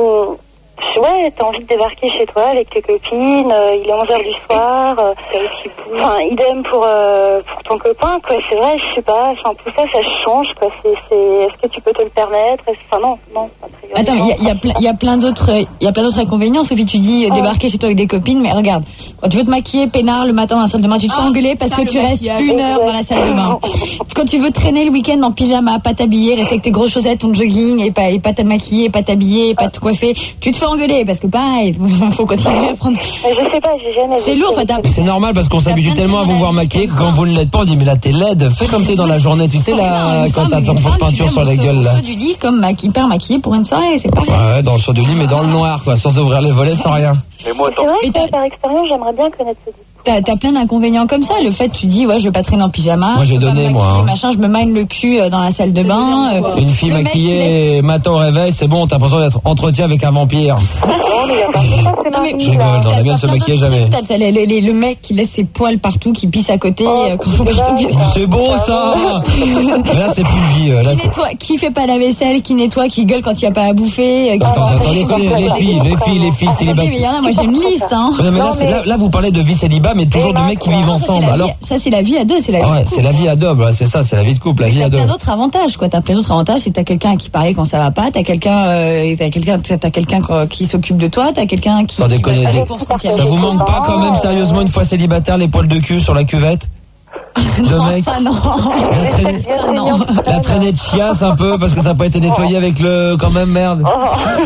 Speaker 3: ouais, t'as envie de débarquer chez toi avec tes copines, euh, il est onze heures du soir, euh, enfin, idem pour, euh, pour ton copain, quoi, c'est vrai, je sais pas, enfin, tout ça, ça change, quoi, c'est, c'est, est-ce que tu peux te le permettre, enfin, non, non, a priori,
Speaker 5: attends, il y a, y, a ple- y a plein d'autres, il y a plein d'autres inconvénients, Sophie, tu dis euh, débarquer chez toi avec des copines, mais regarde, quand tu veux te maquiller peinard le matin dans la salle de bain, tu te fais ah, engueuler parce que tu restes une heure dans la salle de bain. Quand tu veux traîner le week-end en pyjama, pas t'habiller, rester avec tes grosses chaussettes, ton jogging, et pas, et pas te maquiller, pas t'habiller, pas te coiffer, tu te fais engueuler parce que pareil, faut continuer à prendre.
Speaker 3: Je sais pas, j'ai jamais.
Speaker 5: C'est lourd, en
Speaker 1: fait. C'est normal parce qu'on s'habitue tellement à vous voir maquiller que quand vous ne l'êtes pas, on dit mais là t'es laide, fais comme t'es dans la journée, tu sais là, quand t'as ton pot de peinture sur la gueule là.
Speaker 5: Dans le saut du lit comme hyper maquillé pour une soirée, c'est pareil.
Speaker 1: Ouais, dans le saut du lit mais dans le noir quoi, sans ouvrir les volets, sans rien.
Speaker 2: Mais moi,
Speaker 3: c'est vrai que par expérience, j'aimerais bien connaître ce discours.
Speaker 5: T'as, t'as plein d'inconvénients comme ça. Le fait, tu dis, ouais, je vais pas traîner en pyjama.
Speaker 1: Moi, j'ai donné, moi. Hein.
Speaker 5: Machin, je me mine le cul dans la salle de bain. Euh,
Speaker 1: Une fille maquillée, laisse... matin au réveil, c'est bon, t'as l'impression d'être entretien avec un vampire.
Speaker 3: Non, mais il y a pas ça, c'est
Speaker 5: non, mais
Speaker 1: je rigole, on a bien de se maquiller jamais.
Speaker 5: T'as, t'as le, le, le mec qui laisse ses poils partout, qui pisse à côté.
Speaker 3: Oh,
Speaker 5: euh, quand c'est,
Speaker 1: c'est beau, ça! Là, c'est plus vie. Là,
Speaker 5: qui, nettoie, qui fait pas la vaisselle, qui nettoie, qui gueule quand il y a pas à bouffer.
Speaker 1: Attends, attends, attendez, les filles, les filles, les filles célibataires.
Speaker 5: Mais il y en a, moi, j'ai une liste, hein.
Speaker 1: Non, mais là, c'est, là, là, vous parlez de vie célibat, mais toujours de mecs qui vivent ensemble.
Speaker 5: Ça,
Speaker 1: alors,
Speaker 5: ça, c'est la vie à deux, c'est la vie
Speaker 1: ah ouais,
Speaker 5: de couple.
Speaker 1: C'est la vie à deux, bah, c'est ça, c'est la vie de couple, la vie à deux.
Speaker 5: T'as plein d'autres avantages, quoi. T'as plein d'autres avantages, c'est que t'as quelqu'un qui paraît quand ça va pas, t'as quelqu'un, euh, t'as quelqu'un, t'as quelqu'un qui s'occupe de toi, t'as quelqu'un qui.
Speaker 1: Sans déconner,
Speaker 5: qui va faire des courses quand il y a
Speaker 1: ça vous manque pas quand même sérieusement une fois célibataire les poils de cul sur la cuvette?
Speaker 5: Non, mec. Ça non.
Speaker 1: La traînée,
Speaker 5: ça, non.
Speaker 1: La traînée de chiasse un peu parce que ça n'a pas été nettoyé avec le quand même merde.
Speaker 3: Oh,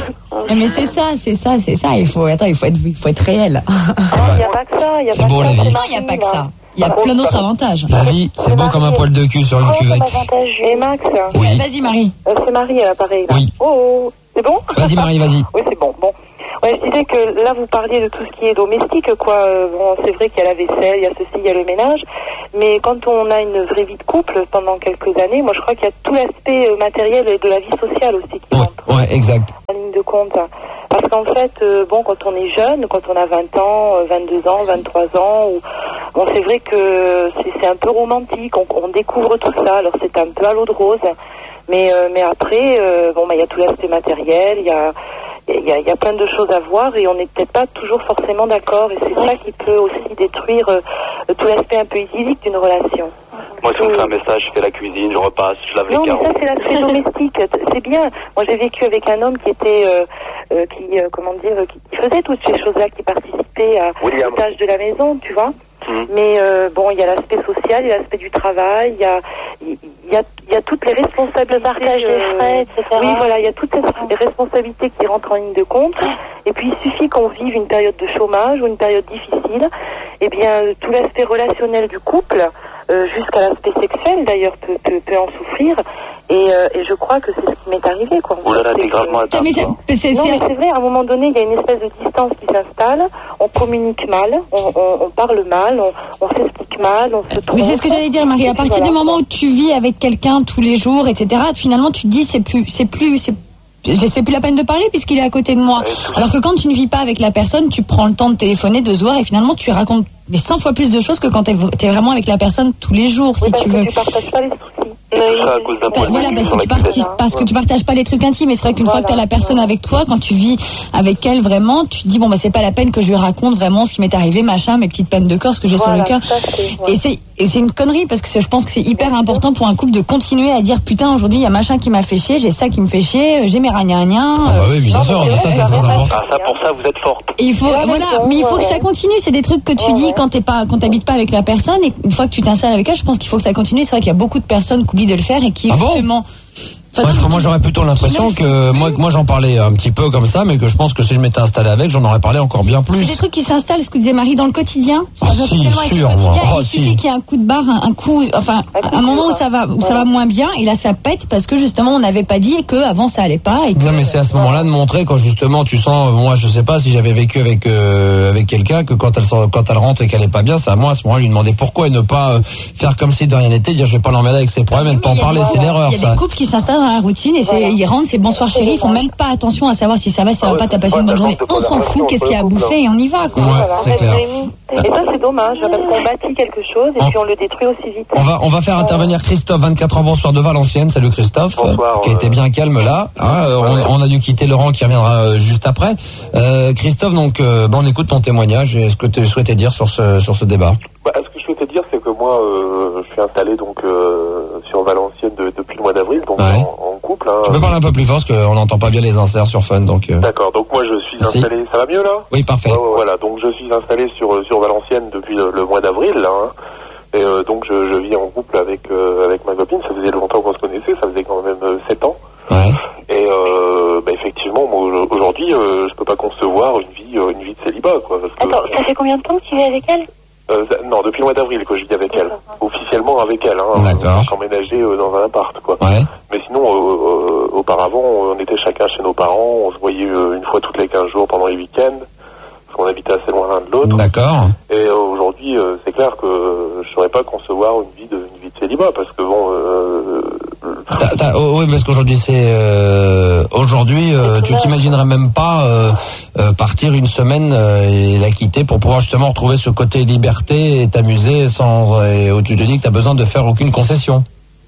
Speaker 5: Mais c'est ça, c'est ça, c'est ça. Il faut, attends, il faut être, il faut être réel.
Speaker 3: Il n'y a pas que ça. Il y a
Speaker 1: c'est
Speaker 3: pas
Speaker 1: beau
Speaker 3: que
Speaker 1: la
Speaker 3: ça.
Speaker 1: vie.
Speaker 5: Non, il n'y a pas que ça. Il y a plein d'autres avantages.
Speaker 1: La vie, c'est beau comme un poil de cul sur une cuvette.
Speaker 3: Et Max.
Speaker 1: Oui.
Speaker 5: Vas-y, Marie.
Speaker 3: Euh, c'est Marie à l'appareil. Là.
Speaker 1: Oui.
Speaker 3: Oh, oh, c'est bon?
Speaker 1: Vas-y, Marie, vas-y.
Speaker 3: Oui, c'est bon. Bon. Ouais, je disais que là, vous parliez de tout ce qui est domestique, quoi. Euh, bon, c'est vrai qu'il y a la vaisselle, il y a ceci, il y a le ménage. Mais quand on a une vraie vie de couple pendant quelques années, moi, je crois qu'il y a tout l'aspect euh, matériel et de la vie sociale aussi qui
Speaker 1: Ouais,
Speaker 3: rentre.
Speaker 1: ouais, exact.
Speaker 3: En ligne de compte. Parce qu'en fait, euh, bon, quand on est jeune, quand on a vingt ans, euh, vingt-deux ans, vingt-trois ans, ou, bon, c'est vrai que c'est, c'est un peu romantique. On, on découvre tout ça. Alors, c'est un peu à l'eau de rose. Mais, euh, mais après, euh, bon, bah, il y a tout l'aspect matériel, il y a, il y a, il y a plein de choses à voir et on n'est peut-être pas toujours forcément d'accord. Et c'est ça qui peut aussi détruire euh, tout l'aspect un peu idyllique d'une relation.
Speaker 2: Moi, si on me fait un message, je fais la cuisine, je repasse, je lave
Speaker 3: non,
Speaker 2: les carreaux.
Speaker 3: Non, mais ça, c'est l'aspect domestique. C'est bien. Moi, j'ai vécu avec un homme qui était, euh, euh, qui, euh, comment dire, qui, qui faisait toutes ces choses-là, qui participait à aux tâches de la maison, tu vois. Mmh. Mais euh, bon, il y a l'aspect social, il y a l'aspect du travail, il y a, il y a, il y a toutes les responsabilités. Le
Speaker 6: partage des frais, et cetera.
Speaker 3: Oui, voilà, il y a toutes les responsabilités qui rentrent en ligne de compte. Et puis, il suffit qu'on vive une période de chômage ou une période difficile. Eh bien, tout l'aspect relationnel du couple, euh, jusqu'à l'aspect sexuel d'ailleurs, peut, peut, peut en souffrir. Et, euh, et je crois que c'est ce qui m'est arrivé, quoi.
Speaker 2: Oh là là, t'es gravement atteint.
Speaker 5: Mais c'est, c'est,
Speaker 3: non, mais c'est vrai, à un moment donné, il y a une espèce de distance qui s'installe, on communique mal, on, on, on parle mal, on, on s'explique mal, on se trompe.
Speaker 5: Mais c'est ce que j'allais dire, Marie. À partir
Speaker 3: voilà.
Speaker 5: du moment où tu vis avec quelqu'un tous les jours, et cetera, finalement, tu te dis, c'est plus, c'est plus, c'est c'est plus la peine de parler puisqu'il est à côté de moi. Alors que quand tu ne vis pas avec la personne, tu prends le temps de téléphoner, de se voir et finalement tu racontes mais cent fois plus de choses que quand tu es vraiment avec la personne tous les jours,
Speaker 3: oui,
Speaker 5: si tu veux.
Speaker 3: Tu partages pas les soucis.
Speaker 2: Et tout ça à cause d'un
Speaker 5: bah, voilà, parce que, tu partages, parce que tu partages pas les trucs intimes. Et c'est vrai qu'une voilà. fois que tu as la personne avec toi, quand tu vis avec elle vraiment, tu te dis bon bah c'est pas la peine que je lui raconte vraiment ce qui m'est arrivé, machin, mes petites peines de corps, ce que j'ai voilà, sur le cœur. Et c'est et c'est une connerie parce que je pense que c'est hyper important pour un couple de continuer à dire putain aujourd'hui il y a machin qui m'a fait chier, j'ai ça qui me fait chier, j'ai mes ragnagnas.
Speaker 1: Ah bah oui, bien sûr, ça c'est très important.
Speaker 2: Ah ça pour ça vous êtes forte.
Speaker 5: Et il faut voilà, mais il faut que ça continue. C'est des trucs que tu dis quand t'es pas, quand t'habites pas avec la personne et une fois que tu t'installes avec elle, je pense qu'il faut que ça continue. C'est vrai qu'il y a beaucoup de personnes qui oublient de le faire et qui
Speaker 1: ah
Speaker 5: justement.
Speaker 1: Bon Enfin, moi, moi j'aurais plutôt l'impression que moi, moi j'en parlais un petit peu comme ça, mais que je pense que si je m'étais installé avec, j'en aurais parlé encore bien plus.
Speaker 5: C'est des trucs qui s'installent, ce que disait Marie, dans le quotidien. Ça
Speaker 1: ah,
Speaker 5: va
Speaker 1: si,
Speaker 5: tellement
Speaker 1: sûr,
Speaker 5: être le quotidien.
Speaker 1: oh,
Speaker 5: il
Speaker 1: si.
Speaker 5: suffit qu'il y ait un coup de barre, un, un coup, enfin, un, un moment où ça va, où ouais. ça va moins bien, et là ça pète parce que justement on n'avait pas dit et que avant ça allait pas. Et que,
Speaker 1: non mais c'est à ce moment-là de montrer quand justement tu sens, moi je sais pas si j'avais vécu avec euh, avec quelqu'un que quand elle quand elle rentre et qu'elle est pas bien, c'est à moi à ce moment-là lui demander pourquoi et ne pas euh, faire comme si de rien n'était, dire je vais pas l'emmerder avec ses problèmes, et ne pas en parler, c'est l'erreur.
Speaker 5: Il y a des couples qui s'installent dans la routine et c'est ils rentrent, c'est bonsoir chérie, ils font même pas attention à savoir si ça va, si ça va pas, t'as passé une bonne journée. On s'en fout, qu'est-ce qu'il y a à bouffer et on y va, quoi.
Speaker 1: Ouais, c'est clair.
Speaker 3: Et ça, c'est dommage, parce qu'on bâtit quelque chose et puis on le détruit aussi vite.
Speaker 1: On va, on va faire intervenir Christophe, vingt-quatre ans, bonsoir de Valenciennes. Salut Christophe.
Speaker 7: Bonsoir.
Speaker 1: Qui a été bien calme là. Hein, on, on a dû quitter Laurent qui reviendra juste après. Euh, Christophe, donc, euh, bon, on écoute ton témoignage. Et ce que tu souhaitais dire sur ce, sur ce débat?
Speaker 7: Bah, ce que je souhaitais dire, c'est que moi, euh, je suis installé donc euh, sur Valenciennes de, depuis le mois d'avril, donc ouais. en, en couple. Hein,
Speaker 1: tu peux parler un peu plus fort parce qu'on n'entend pas bien les inserts sur Fun, donc. Euh...
Speaker 7: D'accord. Donc moi, je suis Merci. installé. Ça va mieux là?
Speaker 1: Oui, parfait.
Speaker 7: Ouais, ouais, voilà. Donc je suis installé sur sur Valenciennes depuis le, le mois d'avril, là. Hein, et euh, donc je, je vis en couple avec euh, avec ma copine. Ça faisait longtemps qu'on se connaissait. Ça faisait quand même euh, sept ans.
Speaker 1: Ouais.
Speaker 7: Et euh, bah, effectivement, moi aujourd'hui, euh, je peux pas concevoir une vie euh, une vie de célibat, quoi. Parce que,
Speaker 6: Attends, ça fait combien de temps que tu vis avec elle?
Speaker 7: Euh, non, depuis le mois d'avril que je vis avec elle. Officiellement avec elle, hein.
Speaker 1: D'accord.
Speaker 7: On emménagé euh, dans un appart, quoi.
Speaker 1: Ouais.
Speaker 7: Mais sinon, euh, euh, auparavant, on était chacun chez nos parents. On se voyait euh, une fois toutes les quinze jours pendant les week-ends. Parce qu'on habitait assez loin l'un de l'autre.
Speaker 1: D'accord.
Speaker 7: Et euh, aujourd'hui, euh, c'est clair que euh, je saurais pas concevoir une vie de, une vie de célibat. Parce que bon... Euh,
Speaker 1: t'as, t'as, oh, oui, parce qu'aujourd'hui, c'est... Euh, aujourd'hui, euh, tu t'imaginerais même pas euh, euh, partir une semaine euh, et la quitter pour pouvoir justement retrouver ce côté liberté et t'amuser sans... Et où tu te dis que t'as besoin de faire aucune concession.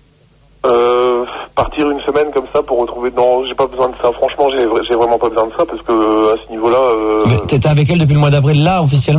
Speaker 7: Euh... Partir une semaine comme ça pour retrouver... Non, j'ai pas besoin de ça. Franchement, j'ai, j'ai vraiment pas besoin de ça parce que à ce niveau-là... Euh...
Speaker 1: Mais t'étais avec elle depuis le mois d'avril, là, officiellement?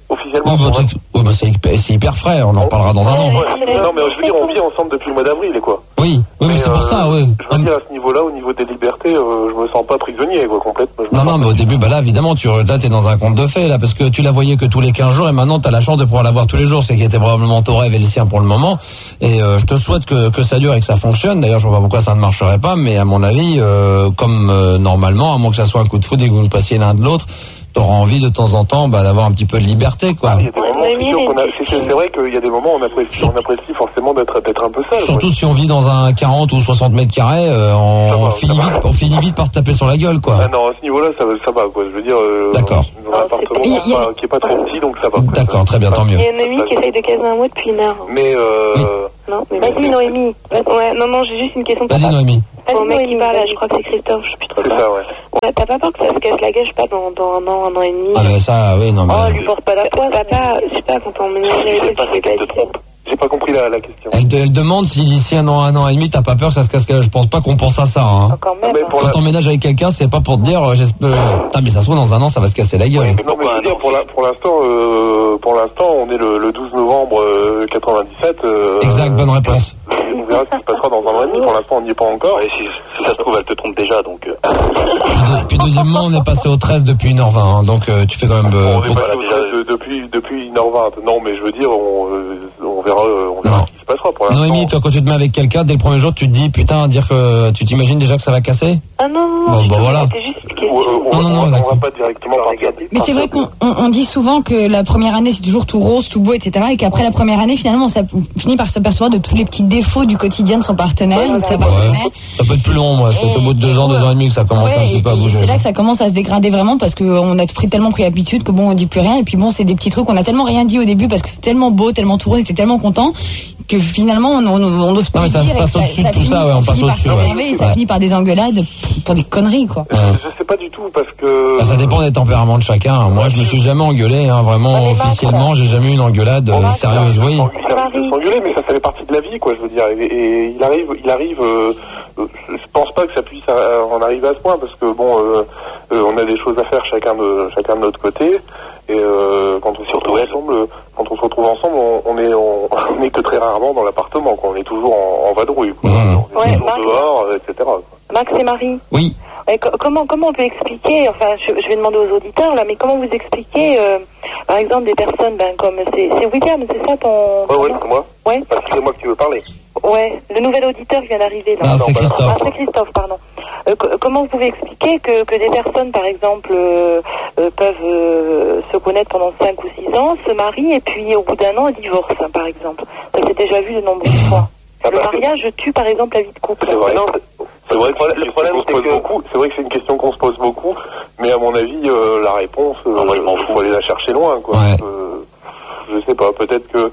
Speaker 7: Officiellement.
Speaker 1: Oui, bah, oui, bah, c'est, c'est hyper frais, on en oh. parlera dans un an.
Speaker 7: Ouais, non, mais je veux dire, on vit ensemble depuis le mois d'avril, quoi.
Speaker 1: Oui, oui, mais c'est euh, pour ça, oui.
Speaker 7: Je veux dire, à ce niveau-là, au niveau des libertés, euh, je me sens pas prisonnier, quoi, complètement.
Speaker 1: Non, non, mais au début, bah là, évidemment, tu là, t'es dans un conte de fées, là, parce que tu la voyais que tous les quinze jours, et maintenant, t'as la chance de pouvoir la voir tous les jours, c'est qui était probablement ton rêve et le sien pour le moment. Et euh, je te souhaite que, que ça dure et que ça fonctionne. D'ailleurs, je vois pas pourquoi ça ne marcherait pas, mais à mon avis, euh, comme euh, normalement, à moins que ça soit un coup de foudre et que vous ne passiez l'un de l'autre, t'auras envie de temps en temps bah, d'avoir un petit peu de liberté, quoi.
Speaker 7: Ah, il y a des moments, c'est, sûr qu'on a, c'est, c'est vrai qu'il y a des moments où on apprécie, on apprécie forcément d'être, d'être un peu seul.
Speaker 1: Surtout quoi. Si on vit dans un quarante ou soixante mètres carrés, euh, on, va, finit vite, on finit vite par se taper sur la gueule, quoi.
Speaker 7: Ah non, à ce niveau-là, ça, ça va, quoi. Je veux dire, euh,
Speaker 1: d'accord.
Speaker 7: Dans un appartement qui est, pas, qui est pas trop petit, donc ça va. Quoi.
Speaker 1: D'accord, très bien, tant mieux.
Speaker 6: Il y a une amie qui essaye de caser un mot depuis une heure.
Speaker 7: Mais euh...
Speaker 1: Oui.
Speaker 6: Non, mais vas-y, Noémie. Ouais, non, non, j'ai juste une question.
Speaker 1: Vas-y, Noémie.
Speaker 6: Au mec qui parle, je crois que c'est Christophe, je sais plus trop
Speaker 7: c'est
Speaker 6: pas.
Speaker 7: Ça, ouais.
Speaker 6: Ouais, t'as pas peur que ça se casse la gueule, je sais pas, dans, dans un an, un an et demi.
Speaker 1: Ah, mais ça, oui, non, mais.
Speaker 6: Oh, lui porte pas la poisse. Papa, je sais pas, quand on ménage avec
Speaker 7: pas tu te trompes. J'ai pas compris la, la question.
Speaker 1: Elle, elle demande si d'ici un an, un an et demi, t'as pas peur que ça se casse la gueule. Je pense pas qu'on pense à ça, hein.
Speaker 6: Quand même.
Speaker 7: Mais pour
Speaker 1: quand
Speaker 7: la...
Speaker 1: on ménage avec quelqu'un, c'est pas pour te dire, j'espère, putain, mais ça se trouve, dans un an, ça va se casser la gueule.
Speaker 7: Ouais, mais non, mais je veux dire, pour, la, pour l'instant, euh, pour l'instant, on est le, le douze novembre euh, quatre-vingt-dix-sept. Euh,
Speaker 1: exact, bonne réponse.
Speaker 7: On verra ce qui se passera dans un an et demi. Pour l'instant, on n'y est pas encore.
Speaker 2: Et si, si ça se trouve, elle te trompe déjà, donc. Euh...
Speaker 1: Puis, puis deuxièmement, on est passé au treize depuis une heure vingt, hein, donc euh, tu fais quand même. Euh,
Speaker 7: on est passé au treize de, depuis depuis une heure vingt. Non, mais je veux dire, on, euh, on verra, on verra ce qui se passera pour l'instant.
Speaker 1: Noémie, toi, quand tu te mets avec quelqu'un, dès le premier jour, tu te dis, putain, dire que tu t'imagines déjà que ça va casser?
Speaker 6: Ah non, non,
Speaker 1: bon, bon, voilà.
Speaker 6: C'était juste une question.
Speaker 7: On, on,
Speaker 1: non, non,
Speaker 7: on,
Speaker 1: non,
Speaker 7: on va pas directement partir.
Speaker 5: Mais c'est vrai qu'on on, on dit souvent que la première année, c'est toujours tout rose, tout beau, et cetera. Et qu'après la première année, finalement, ça finit par s'apercevoir de tous les petits défauts du quotidien de son partenaire ou de sa partenaire.
Speaker 1: Ouais. Ça peut être plus long, moi. C'est au bout de deux ans, deux ans et demi que ça commence ouais, un petit peu à bouger.
Speaker 5: C'est là que ça commence à se dégrader vraiment parce qu'on a pris, tellement pris habitude que bon, on dit plus rien. Et puis bon, c'est des petits trucs, on a tellement rien dit au début parce que c'est tellement beau, tellement tout rose, c'était tellement content que finalement, on, on, on n'ose pas dire.
Speaker 1: Ça se passe au-dessus de tout ça, ouais, on passe au-dessus.
Speaker 5: Et ça finit par des engueulades pour des conneries, quoi.
Speaker 7: Ouais. Je sais pas du tout parce que.
Speaker 1: Bah, ça dépend des tempéraments de chacun. Moi, je me suis jamais engueulé, hein, vraiment officiellement, j'ai jamais eu une engueulade euh, sérieuse. Oui.
Speaker 7: Il arrive de s'engueuler, mais ça, ça fait partie de la vie, quoi. Je veux dire, et, et il arrive, il arrive. Euh, je pense pas que ça puisse en arriver à ce point parce que bon, euh, euh, on a des choses à faire chacun de chacun de notre côté. Et euh, quand on se retrouve ensemble, quand on se retrouve ensemble, on, on est on, on est que très rarement dans l'appartement, quoi. On est toujours en, en vadrouille, quoi.
Speaker 1: Mmh.
Speaker 7: On est
Speaker 6: ouais,
Speaker 7: toujours
Speaker 6: Max,
Speaker 7: dehors, et cetera. Quoi.
Speaker 6: Max et Marie.
Speaker 1: Oui.
Speaker 6: Et co- comment comment on peut expliquer, enfin, je, je vais demander aux auditeurs là, mais comment vous expliquez, euh, par exemple, des personnes, ben comme c'est, c'est William, c'est ça ton.
Speaker 7: Ouais, ouais, c'est moi.
Speaker 6: Ouais.
Speaker 7: Parce que c'est moi que tu veux parler.
Speaker 6: Ouais, le nouvel auditeur vient d'arriver là.
Speaker 1: Ah, c'est Christophe.
Speaker 6: Ah, c'est Christophe, pardon. Euh, co- comment vous pouvez expliquer que, que des personnes, par exemple, euh, euh, peuvent euh, se connaître pendant cinq ou six ans, se marient et puis au bout d'un an, divorcent, hein, par exemple. Ça s'est déjà vu de nombreuses fois.
Speaker 7: Ah,
Speaker 6: le mariage tue, par exemple, la vie de couple.
Speaker 7: C'est vrai. Non, c'est, c'est vrai que le problème, c'est que beaucoup. C'est vrai que c'est une question qu'on se pose beaucoup, mais à mon avis, euh, la réponse, euh, non, moi, je m'en fous. Faut aller la chercher loin, quoi.
Speaker 1: Ouais.
Speaker 7: Euh, je sais pas. Peut-être que.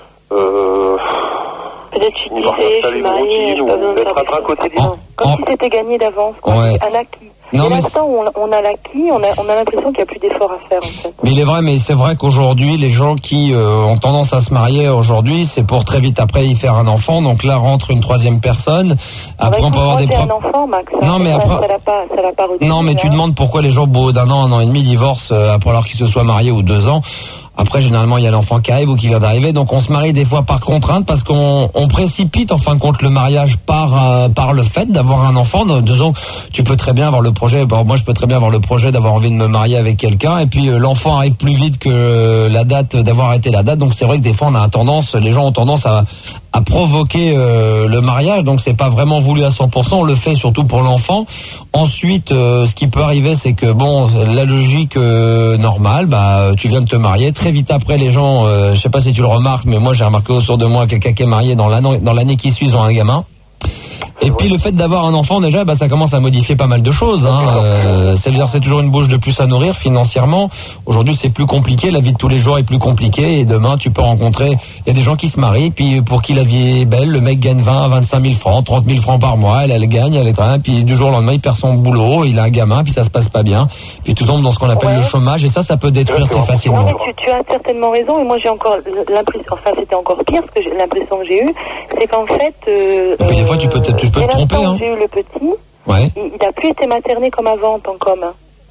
Speaker 7: Euh,
Speaker 6: Peut-être je suis divorcée, je suis mariée, j'ai pas besoin de faire des choses.
Speaker 7: quotidien.
Speaker 6: Comme si c'était gagné d'avance, quoi.
Speaker 1: Ouais.
Speaker 6: Un acquis.
Speaker 1: Non,
Speaker 6: et
Speaker 1: mais
Speaker 6: l'instant où on, on a l'acquis, on a, on a l'impression qu'il n'y a plus d'efforts à faire, en fait.
Speaker 1: Mais il est vrai, mais c'est vrai qu'aujourd'hui, les gens qui euh, ont tendance à se marier aujourd'hui, c'est pour très vite après y faire un enfant. Donc là rentre une troisième personne. Après,
Speaker 6: bah,
Speaker 1: on peut avoir des
Speaker 6: problèmes. Un enfant, Max.
Speaker 1: Non, mais
Speaker 6: ça,
Speaker 1: après.
Speaker 6: Ça l'a pas, ça l'a pas redit,
Speaker 1: non, mais tu
Speaker 6: hein.
Speaker 1: demandes pourquoi les gens, au bout d'un an, un an et demi, divorcent euh, après alors qu'ils se soient mariés ou deux ans. Après, généralement, il y a l'enfant qui arrive ou qui vient d'arriver, donc on se marie des fois par contrainte parce qu'on on précipite en fin de compte le mariage par euh, par le fait d'avoir un enfant. Dans deux ans, tu peux très bien avoir le projet. Bon, moi, je peux très bien avoir le projet d'avoir envie de me marier avec quelqu'un, et puis euh, l'enfant arrive plus vite que euh, la date d'avoir arrêté la date. Donc c'est vrai que des fois, on a tendance, les gens ont tendance à à provoquer euh, le mariage. Donc c'est pas vraiment voulu à cent pour cent. On le fait surtout pour l'enfant. Ensuite, euh, ce qui peut arriver, c'est que bon, la logique euh, normale, bah, tu viens de te marier. Très vite après, les gens, euh, je sais pas si tu le remarques, mais moi j'ai remarqué autour de moi quelqu'un qui est marié dans l'année, dans l'année qui suit, ils ont un gamin. Et puis le fait d'avoir un enfant déjà, bah ça commence à modifier pas mal de choses. Hein. Euh, c'est-à-dire c'est toujours une bouche de plus à nourrir financièrement. Aujourd'hui c'est plus compliqué, la vie de tous les jours est plus compliquée. Et demain tu peux rencontrer, il y a des gens qui se marient, puis pour qui la vie est belle, le mec gagne vingt à vingt-cinq mille francs, trente mille francs par mois, elle, elle gagne, elle est très bien. Puis du jour au lendemain il perd son boulot, il a un gamin, puis ça se passe pas bien. Puis tout tombe dans ce qu'on appelle ouais. le chômage, et ça, ça peut détruire très facilement.
Speaker 6: Non, mais tu, tu as certainement raison, et moi j'ai encore l'impression, enfin c'était encore pire, parce que j'ai, l'impression que j'ai eue, c'est qu'en fait... Euh,
Speaker 1: et puis des fois tu peux, tu peux te tromper. Hein.
Speaker 6: J'ai eu le petit,
Speaker 1: ouais.
Speaker 6: il n'a plus été materné comme avant en tant qu'homme.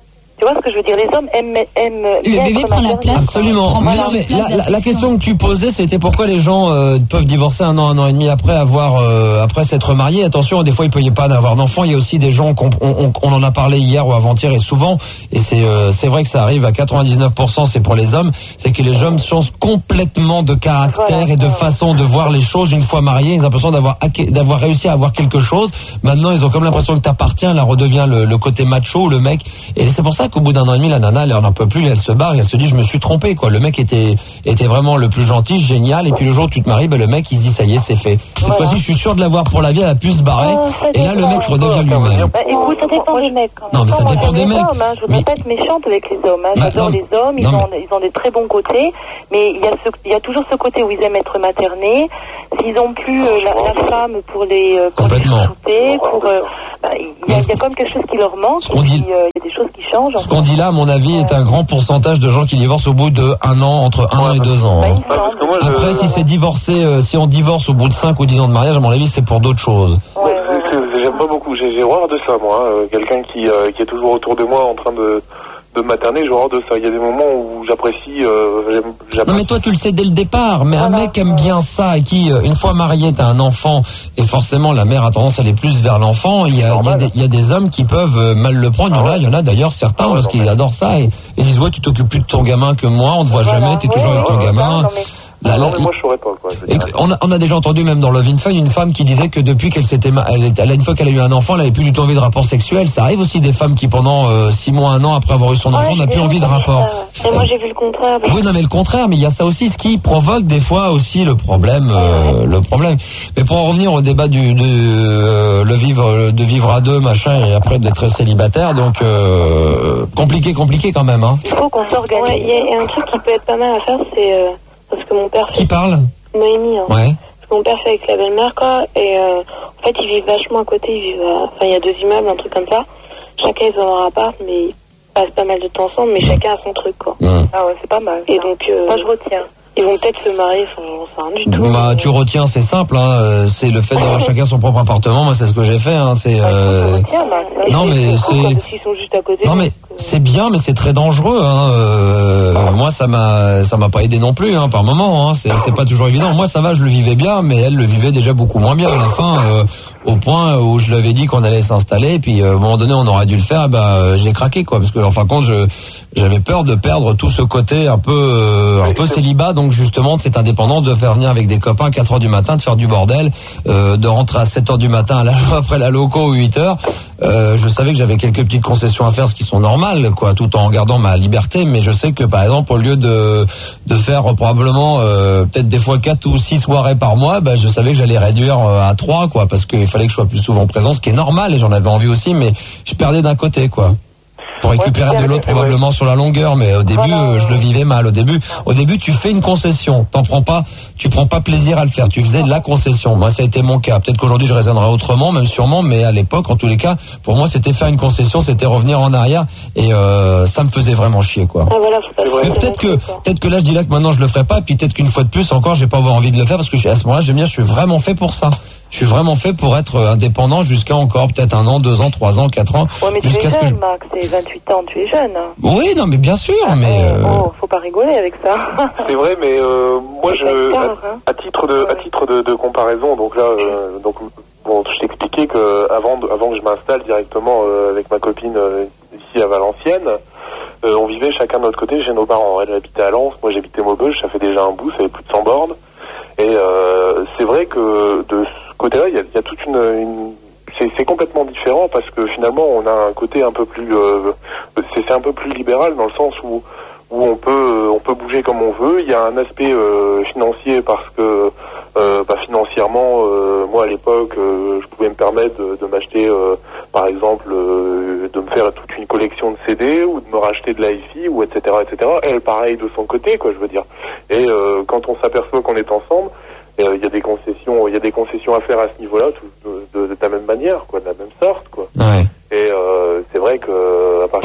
Speaker 6: Tu vois ce que je veux dire? Les hommes aiment, aiment
Speaker 5: le bébé prend la place.
Speaker 1: Absolument. Mais non, mais la, la, la question que tu posais, c'était pourquoi les gens euh, peuvent divorcer un an, un an et demi après avoir, euh, après s'être mariés. Attention, des fois, il peut y pas d'avoir d'enfants. Il y a aussi des gens qu'on on, on, on en a parlé hier ou avant-hier et souvent, et c'est euh, c'est vrai que ça arrive à quatre-vingt-dix-neuf pour cent. C'est pour les hommes, c'est que les hommes changent complètement de caractère voilà, et de façon de voir les choses une fois mariés. Ils ont l'impression d'avoir d'avoir réussi à avoir quelque chose. Maintenant, ils ont comme l'impression que t'appartiens. Là redevient le, le côté macho, le mec. Et c'est pour ça qu'au bout d'un an et demi, la nana, elle n'en peut plus, elle se barre, et elle se dit, je me suis trompée, quoi. Le mec était, était vraiment le plus gentil, génial, et puis le jour où tu te maries, ben, le mec, il se dit, ça y est, c'est fait. Cette voilà. fois-ci, je suis sûr de l'avoir pour la vie, elle a pu se barrer, oh, et là, le mec redevient lui-même.
Speaker 6: Bah, écoute, ça dépend des mecs. Hein.
Speaker 1: Non, mais ça dépend des mecs.
Speaker 6: Hommes, hein. Je voudrais mais... pas être méchante avec les hommes, hein. J'adore les hommes, ils, non, ont, mais... ils ont des très bons côtés, mais il y a ce, il y a toujours ce côté où ils aiment être maternés. S'ils ont plus euh, la, la femme pour les, euh, pour les chouchouter, pour, euh, bah, il y a, il y a comme quelque chose qui leur manque, et puis, euh, il y a des choses qui changent.
Speaker 1: Ce qu'on dit là, à mon avis, est un grand pourcentage de gens qui divorcent au bout de un an, entre un an et deux ans. Hein. Après, si c'est divorcé, euh, si on divorce au bout de cinq ou dix ans de mariage, à mon avis, c'est pour d'autres choses.
Speaker 7: Ouais, ouais, ouais. J'aime pas beaucoup. J'ai, j'ai horreur de ça, moi. Hein. Quelqu'un qui, euh, qui est toujours autour de moi en train de, de materner, j'ai horreur de ça. Il y a des moments où j'apprécie, euh, j'aime, j'apprécie.
Speaker 1: Non, mais toi, tu le sais dès le départ. Mais voilà. Un mec aime bien ça et qui, une fois marié, t'as un enfant et forcément la mère a tendance à aller plus vers l'enfant. Il y a, il y a, des, il y a des hommes qui peuvent mal le prendre. Il y en a, il y en a d'ailleurs certains ah, parce qu'ils adorent ça et ils disent ouais, tu t'occupes plus de ton gamin que moi. On te voit voilà. jamais. T'es toujours ouais, avec ton ouais, gamin.
Speaker 7: Non, mais... Là, non, là, mais moi je saurais pas quoi.
Speaker 1: Et on, a, on a déjà entendu même dans Love in Fun une femme qui disait que depuis qu'elle s'était, elle, elle, une fois qu'elle a eu un enfant, elle avait plus du tout envie de rapport sexuel. Ça arrive aussi des femmes qui pendant euh, six mois, un an après avoir eu son enfant, ouais, n'a plus envie de rapport.
Speaker 6: Et moi j'ai vu le contraire.
Speaker 1: Oui, non mais le contraire, mais il y a ça aussi, ce qui provoque des fois aussi le problème, euh, le problème. Mais pour en revenir au débat du de euh, le vivre, de vivre à deux, machin, et après d'être célibataire, donc euh, compliqué, compliqué quand même. Hein.
Speaker 6: Il faut qu'on s'organise. Il ouais, y a un truc qui peut être pas mal à faire, c'est euh... parce que mon père fait...
Speaker 1: Qui parle?
Speaker 6: Noémie. Hein.
Speaker 1: Ouais.
Speaker 6: Parce que mon père fait avec la belle-mère, quoi. Et euh, en fait, ils vivent vachement à côté. Ils vivent à... Enfin, il y a deux immeubles, un truc comme ça. Chacun, ils ont leur appart, mais ils passent pas mal de temps ensemble, mais chacun a son truc, quoi. Mmh. Ah ouais, c'est pas mal. Et donc... Euh... Moi, je retiens. Ils vont peut-être se marier, enfin, j'en sais rien du tout.
Speaker 1: Bah, mais... tu retiens, c'est simple, hein. C'est le fait d'avoir chacun son propre appartement. Moi, c'est ce que j'ai fait, hein. C'est, euh...
Speaker 6: retiens, bah,
Speaker 1: non, mais c'est,
Speaker 6: sont juste à côté,
Speaker 1: non, mais euh... c'est bien, mais c'est très dangereux, hein. Euh... Ah. Moi, ça m'a, ça m'a pas aidé non plus, hein, par moment, hein. C'est, c'est pas toujours évident. Moi, ça va, je le vivais bien, mais elle le vivait déjà beaucoup moins bien à la fin, euh, au point où je lui avais dit qu'on allait s'installer, puis, euh, à un moment donné, on aurait dû le faire, bah, euh, j'ai craqué, quoi, parce que, en fin de compte, je, j'avais peur de perdre tout ce côté un peu, euh, un peu célibat, donc, justement, de cette indépendance, de faire venir avec des copains à quatre heures du matin, de faire du bordel, euh, de rentrer à sept heures du matin à la, après la loco ou huit heures. Euh, je savais que j'avais quelques petites concessions à faire, ce qui sont normales, quoi, tout en gardant ma liberté. Mais je sais que, par exemple, au lieu de de faire probablement euh, peut-être des fois quatre ou six soirées par mois, bah, je savais que j'allais réduire euh, à trois, quoi, parce qu'il fallait que je sois plus souvent présent, ce qui est normal, et j'en avais envie aussi, mais je perdais d'un côté, quoi. Pour récupérer ouais, de l'autre probablement ouais. sur la longueur, mais au début voilà. euh, je le vivais mal. Au début, au début tu fais une concession, t'en prends pas, tu prends pas plaisir à le faire. Tu faisais de la concession. Moi, ça a été mon cas. Peut-être qu'aujourd'hui je raisonnerai autrement, même sûrement, mais à l'époque, en tous les cas, pour moi, c'était faire une concession, c'était revenir en arrière, et euh, ça me faisait vraiment chier, quoi.
Speaker 6: Ah, voilà,
Speaker 1: mais peut-être que, peut-être que là, je dis là que maintenant je le ferai pas, puis peut-être qu'une fois de plus encore, j'ai pas avoir envie de le faire parce que je, à ce moment-là, j'aime bien, je suis vraiment fait pour ça. Je suis vraiment fait pour être indépendant jusqu'à encore peut-être un an, deux ans, trois ans, quatre ans.
Speaker 6: Ouais, mais tu es jeune, je... Max, c'est vingt-huit ans, tu es jeune.
Speaker 1: Oui, non, mais bien sûr, ah, mais...
Speaker 6: Euh... Oh, faut pas rigoler avec ça.
Speaker 7: C'est vrai, mais euh, moi, je, tard, à, hein. à titre de, à titre de, de comparaison, donc là, euh, donc bon, je t'expliquais que avant, de, avant que je m'installe directement euh, avec ma copine euh, ici à Valenciennes, euh, on vivait chacun de notre côté chez nos parents. Elle habitait à Lens, moi j'habitais Maubeuge, ça fait déjà un bout, ça fait plus de cent bornes. Et euh, c'est vrai que de ce côté-là, il y a, y a toute une, une c'est, c'est complètement différent parce que finalement, on a un côté un peu plus, euh, c'est, c'est un peu plus libéral dans le sens où où on peut on peut bouger comme on veut. Il y a un aspect euh, financier parce que euh, bah, financièrement, euh, moi à l'époque, euh, je pouvais me permettre de, de m'acheter, euh, par exemple, euh, de me faire toute une collection de C D ou de me racheter de la hi-fi ou et cetera et cetera. Elle, pareil de son côté, quoi, je veux dire. Et euh, quand on s'aperçoit qu'on est ensemble, il euh, y a des concessions, il y a des concessions à faire à ce niveau-là, tout, de, de, de la même manière, quoi, de la même sorte, quoi.
Speaker 1: Ouais.
Speaker 7: Et euh, c'est vrai que à part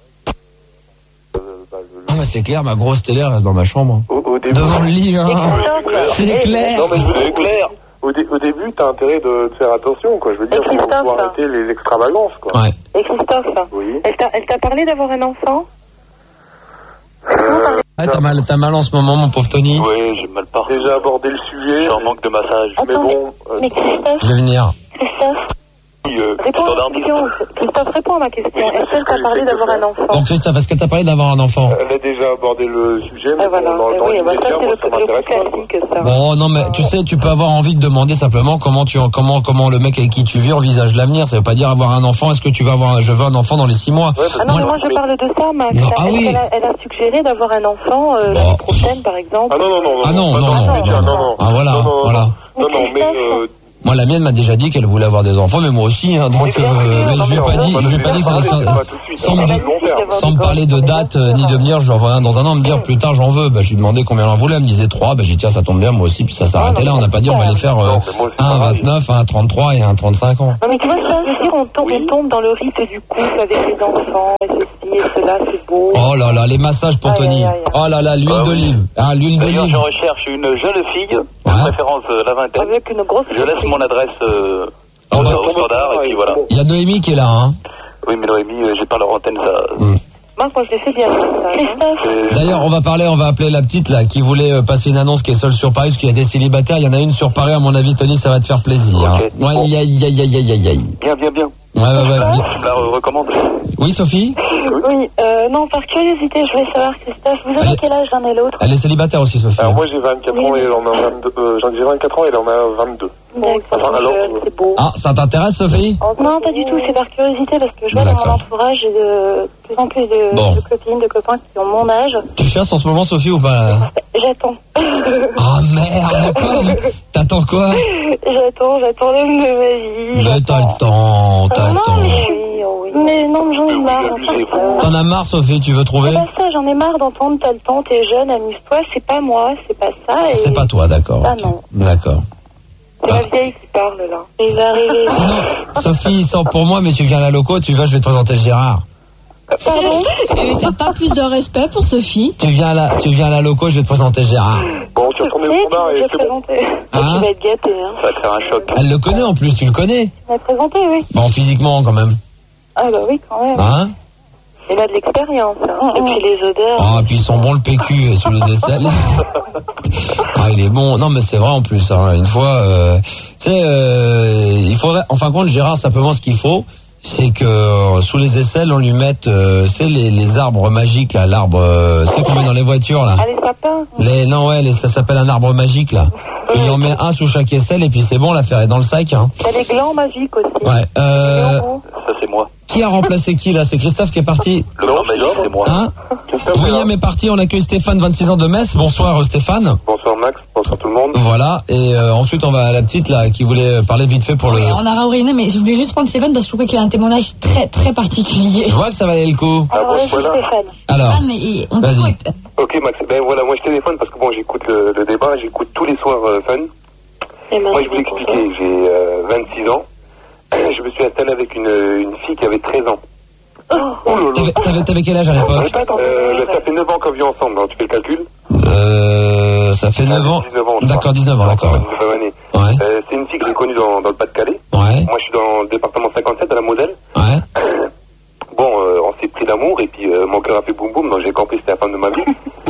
Speaker 1: Ah bah c'est clair, ma grosse télé reste dans ma chambre.
Speaker 7: Au, au début,
Speaker 1: devant le lit, hein. C'est clair.
Speaker 7: Non mais c'est clair. Au, dé- au début, t'as intérêt de, de faire attention, quoi. Je veux dire, il faut, faut arrêter les extravagances, quoi.
Speaker 1: Ouais.
Speaker 6: Et Christophe,
Speaker 7: oui.
Speaker 6: elle t'a, elle t'a parlé d'avoir un enfant?
Speaker 7: euh,
Speaker 1: Ah, t'as mal, t'as mal en ce moment, mon pauvre Tony.
Speaker 2: Oui, j'ai mal partout.
Speaker 7: Déjà abordé le sujet.
Speaker 2: J'ai un manque de massage.
Speaker 6: Attends,
Speaker 7: mais bon.
Speaker 6: Mais, mais Christophe,
Speaker 1: Je vais venir.
Speaker 6: Christophe,
Speaker 2: Oui, euh,
Speaker 6: réponds à ma
Speaker 2: standardiste.
Speaker 6: question. Christophe, réponds à ma question. Est-ce qu'elle t'a parlé d'avoir un enfant?
Speaker 1: Donc Christophe, est-ce qu'elle t'a parlé d'avoir un enfant?
Speaker 7: Elle a déjà abordé le sujet, mais
Speaker 6: Ah, voilà.
Speaker 7: bon, dans,
Speaker 6: Eh
Speaker 7: dans
Speaker 6: oui, bah, ça,
Speaker 7: l'immédiat,
Speaker 6: c'est
Speaker 7: moi,
Speaker 6: le,
Speaker 7: ça
Speaker 6: le plus
Speaker 7: m'intéresse pas.
Speaker 6: classique, ça.
Speaker 1: Bon, non, mais tu sais, tu peux avoir envie de demander simplement comment tu, comment, comment le mec avec qui tu vis envisage l'avenir. Ça veut pas dire avoir un enfant. Est-ce que tu vas avoir, je veux un enfant dans les six mois?
Speaker 7: Ouais,
Speaker 6: Ah non,
Speaker 1: Moi,
Speaker 6: mais moi je parle de ça, Max.
Speaker 1: Non, ah
Speaker 6: Est-ce
Speaker 1: oui.
Speaker 6: qu'elle a, elle a suggéré d'avoir un enfant euh,
Speaker 1: Bon.
Speaker 6: l'année prochaine, par exemple?
Speaker 7: Ah non, non, non.
Speaker 1: Ah non,
Speaker 7: pas
Speaker 1: non,
Speaker 7: dans
Speaker 1: non,
Speaker 7: l'immédiat,
Speaker 1: non,
Speaker 7: non, non.
Speaker 1: Ah voilà,
Speaker 7: Non, non,
Speaker 1: voilà.
Speaker 7: Non, non, mais... Euh,
Speaker 1: Moi, la mienne m'a déjà dit qu'elle voulait avoir des enfants, mais moi aussi, hein, donc,
Speaker 6: Oui, bien
Speaker 1: euh,
Speaker 6: sûr,
Speaker 1: mais
Speaker 6: non,
Speaker 1: je lui ai
Speaker 6: mais
Speaker 1: pas
Speaker 6: on
Speaker 1: dit,
Speaker 6: va
Speaker 1: je lui ai pas dit que ça,
Speaker 7: parler,
Speaker 1: ça-
Speaker 7: pas tout de suite,
Speaker 1: sans
Speaker 7: hein.
Speaker 1: me
Speaker 7: Elle a
Speaker 1: dire-
Speaker 7: long terme.
Speaker 1: sans me parler de date, euh, ni de me dire, j'en veux un dans un an, me dire plus tard j'en veux, bah, je lui demandais combien elle en voulait, elle me disait trois, bah, j'ai dit tiens, ça tombe bien, moi aussi, puis ça s'arrêtait là, on n'a pas dit on va les faire, euh,
Speaker 7: Non, mais moi, c'est
Speaker 1: un à
Speaker 7: pareil.
Speaker 1: vingt-neuf, un à trente-trois et un à trente-cinq ans.
Speaker 6: Non, mais tu vois, ça veut dire on tombe,
Speaker 7: Oui.
Speaker 6: on tombe dans le rite du couple avec les enfants, et ceci et cela, c'est beau.
Speaker 1: Oh là là, les massages pour
Speaker 6: Aïe,
Speaker 1: Tony.
Speaker 6: aïe, aïe.
Speaker 1: Oh là là, l'huile
Speaker 2: Ah oui.
Speaker 1: d'olive. Ah, l'huile
Speaker 2: D'ailleurs,
Speaker 1: d'olive.
Speaker 2: je recherche une jeune fille, de
Speaker 1: Ouais.
Speaker 2: préférence euh, la vingtaine.
Speaker 6: Avec une grosse
Speaker 2: Je laisse mon adresse euh,
Speaker 1: Ah
Speaker 2: au
Speaker 1: bah,
Speaker 2: au standard, et puis voilà.
Speaker 1: Il y a Noémie qui est là, hein.
Speaker 2: Oui, mais Noémie, euh, j'ai pas leur antenne, ça...
Speaker 6: Marc, moi je l'ai fait bien. Christophe,
Speaker 2: c'est-
Speaker 1: D'ailleurs, on va parler, on va appeler la petite là qui voulait euh, passer une annonce qui est seule sur Paris, parce qu'il y a des célibataires. Il y en a une sur Paris, à mon avis, Tony, ça va te faire plaisir.
Speaker 2: Ok.
Speaker 1: Hein. Ouais,
Speaker 2: Bon.
Speaker 1: aïe, aïe, aïe, aïe, aïe, aïe, aïe.
Speaker 2: Bien, bien, bien.
Speaker 1: Ouais, ouais, ouais. bien.
Speaker 2: Je la re- recommande.
Speaker 1: Oui, Sophie.
Speaker 6: oui, euh, non, par curiosité, je voulais savoir, Christophe, vous avez
Speaker 1: Allez.
Speaker 6: quel âge l'un et l'autre?
Speaker 1: Elle est célibataire aussi, Sophie.
Speaker 7: Alors moi j'ai vingt-quatre ans et elle en a vingt-deux. Euh, j'en ai vingt-quatre ans et elle en a vingt-deux.
Speaker 6: D'accord,
Speaker 7: Enfin, alors,
Speaker 6: jeune,
Speaker 7: euh,
Speaker 6: c'est beau.
Speaker 1: Ah, ça t'intéresse, Sophie?
Speaker 6: Non, pas du tout, c'est par curiosité, parce que je vois dans mon
Speaker 1: D'accord.
Speaker 6: entourage, j'ai de plus en plus de,
Speaker 1: Bon.
Speaker 6: de copines, de copains qui ont mon âge.
Speaker 1: Tu cherches en ce moment, Sophie, ou pas?
Speaker 6: J'attends.
Speaker 1: Ah merde, quoi? T'attends quoi?
Speaker 6: J'attends, j'attends l'homme de ma vie.
Speaker 1: Mais t'as le temps, t'as le
Speaker 6: Non,
Speaker 1: temps.
Speaker 6: mais oui, oh oui. Mais non, j'en ai marre. d'entendre ça.
Speaker 1: T'en as marre, Sophie, tu veux trouver?
Speaker 6: C'est pas ça, j'en ai marre d'entendre t'as le temps, t'es jeune, amuse-toi, c'est pas moi, c'est pas ça. Et
Speaker 1: C'est pas toi, d'accord.
Speaker 6: Ah
Speaker 1: ok.
Speaker 6: non.
Speaker 1: D'accord.
Speaker 6: c'est la vieille qui parle là. Il va arriver.
Speaker 1: Sinon, Sophie, sans pour moi, mais tu viens à la loco, tu vas, je vais te présenter Gérard.
Speaker 6: Pardon?
Speaker 5: Eh, t'as pas plus de respect pour Sophie?
Speaker 1: Tu viens à la, tu viens à la loco, je vais te présenter Gérard.
Speaker 7: Bon, tu retournes au
Speaker 6: Et
Speaker 7: standard
Speaker 6: tu
Speaker 7: et
Speaker 6: m'as
Speaker 7: c'est bon.
Speaker 6: présenté.
Speaker 1: Hein
Speaker 6: Tu vas être gâté, hein.
Speaker 2: Ça va te faire un choc.
Speaker 1: Elle le connaît en plus, tu le connais?
Speaker 6: Tu m'as présenté, oui.
Speaker 1: Bon, physiquement quand même.
Speaker 6: Ah bah oui, quand même.
Speaker 1: Hein?
Speaker 6: Il a de l'expérience, hein. Et puis les odeurs.
Speaker 1: Ah, puis ils sont bons le P Q euh, sous les aisselles. Ah, il est bon. Non, mais c'est vrai en plus. Hein. Une fois, euh, tu sais, euh, il faudrait. En fin de compte, Gérard, simplement ce qu'il faut, c'est que euh, sous les aisselles, on lui mette, euh, c'est les, les arbres magiques là, l'arbre, euh, c'est qu'on met dans les voitures là.
Speaker 6: Ah, les sapins.
Speaker 1: Les, non, ouais, les, ça s'appelle un arbre magique là. Il y en met un sous chaque aisselle et puis c'est bon, l'affaire est dans le sac. Hein.
Speaker 6: T'as les glands magiques aussi.
Speaker 1: Ouais. Euh,
Speaker 6: Les glands.
Speaker 2: Ça, c'est moi.
Speaker 1: qui a remplacé qui là? C'est Christophe qui est parti.
Speaker 2: Le grand magique, c'est moi.
Speaker 1: Hein? William est parti. On accueille Stéphane, vingt-six ans de Metz. Bonsoir Stéphane.
Speaker 7: Bonsoir Max, bonsoir tout le monde.
Speaker 1: Voilà, et euh, ensuite on va à la petite là qui voulait parler vite fait pour le...
Speaker 5: On a rauriné, mais je voulais juste prendre Stéphane parce que je trouvais qu'il a un témoignage très très particulier.
Speaker 1: Je vois que ça valait le coup.
Speaker 6: Alors là, c'est
Speaker 7: voilà.
Speaker 6: Stéphane.
Speaker 1: Alors,
Speaker 5: Ah, mais on
Speaker 1: vas-y.
Speaker 7: Ok Max, ben voilà, moi je téléphone parce que bon j'écoute le, le débat, j'écoute tous les soirs euh, Fun.
Speaker 6: Et
Speaker 7: Moi je
Speaker 6: maintenant,
Speaker 7: vous expliquer, j'ai euh, vingt-six ans, je me suis installé avec une, une fille qui avait treize ans.
Speaker 6: Oh,
Speaker 1: T'avais, t'avais, t'avais quel âge à l'époque?
Speaker 7: Euh, ça fait neuf ans qu'on vit ensemble, hein, tu fais le calcul?
Speaker 1: Euh, ça fait neuf ans.
Speaker 7: dix-neuf ans, je
Speaker 1: D'accord,
Speaker 7: crois.
Speaker 1: dix-neuf ans, d'accord.
Speaker 7: dix-neuf années.
Speaker 1: Ouais,
Speaker 7: Euh, c'est une fille que j'ai connue dans, dans le Pas-de-Calais.
Speaker 1: ouais,
Speaker 7: Moi je suis dans le département cinquante-sept à la Moselle.
Speaker 1: ouais.
Speaker 7: Bon, euh, on s'est pris d'amour et puis euh, mon cœur a fait boum boum, donc j'ai compris que c'était la femme de ma vie. Et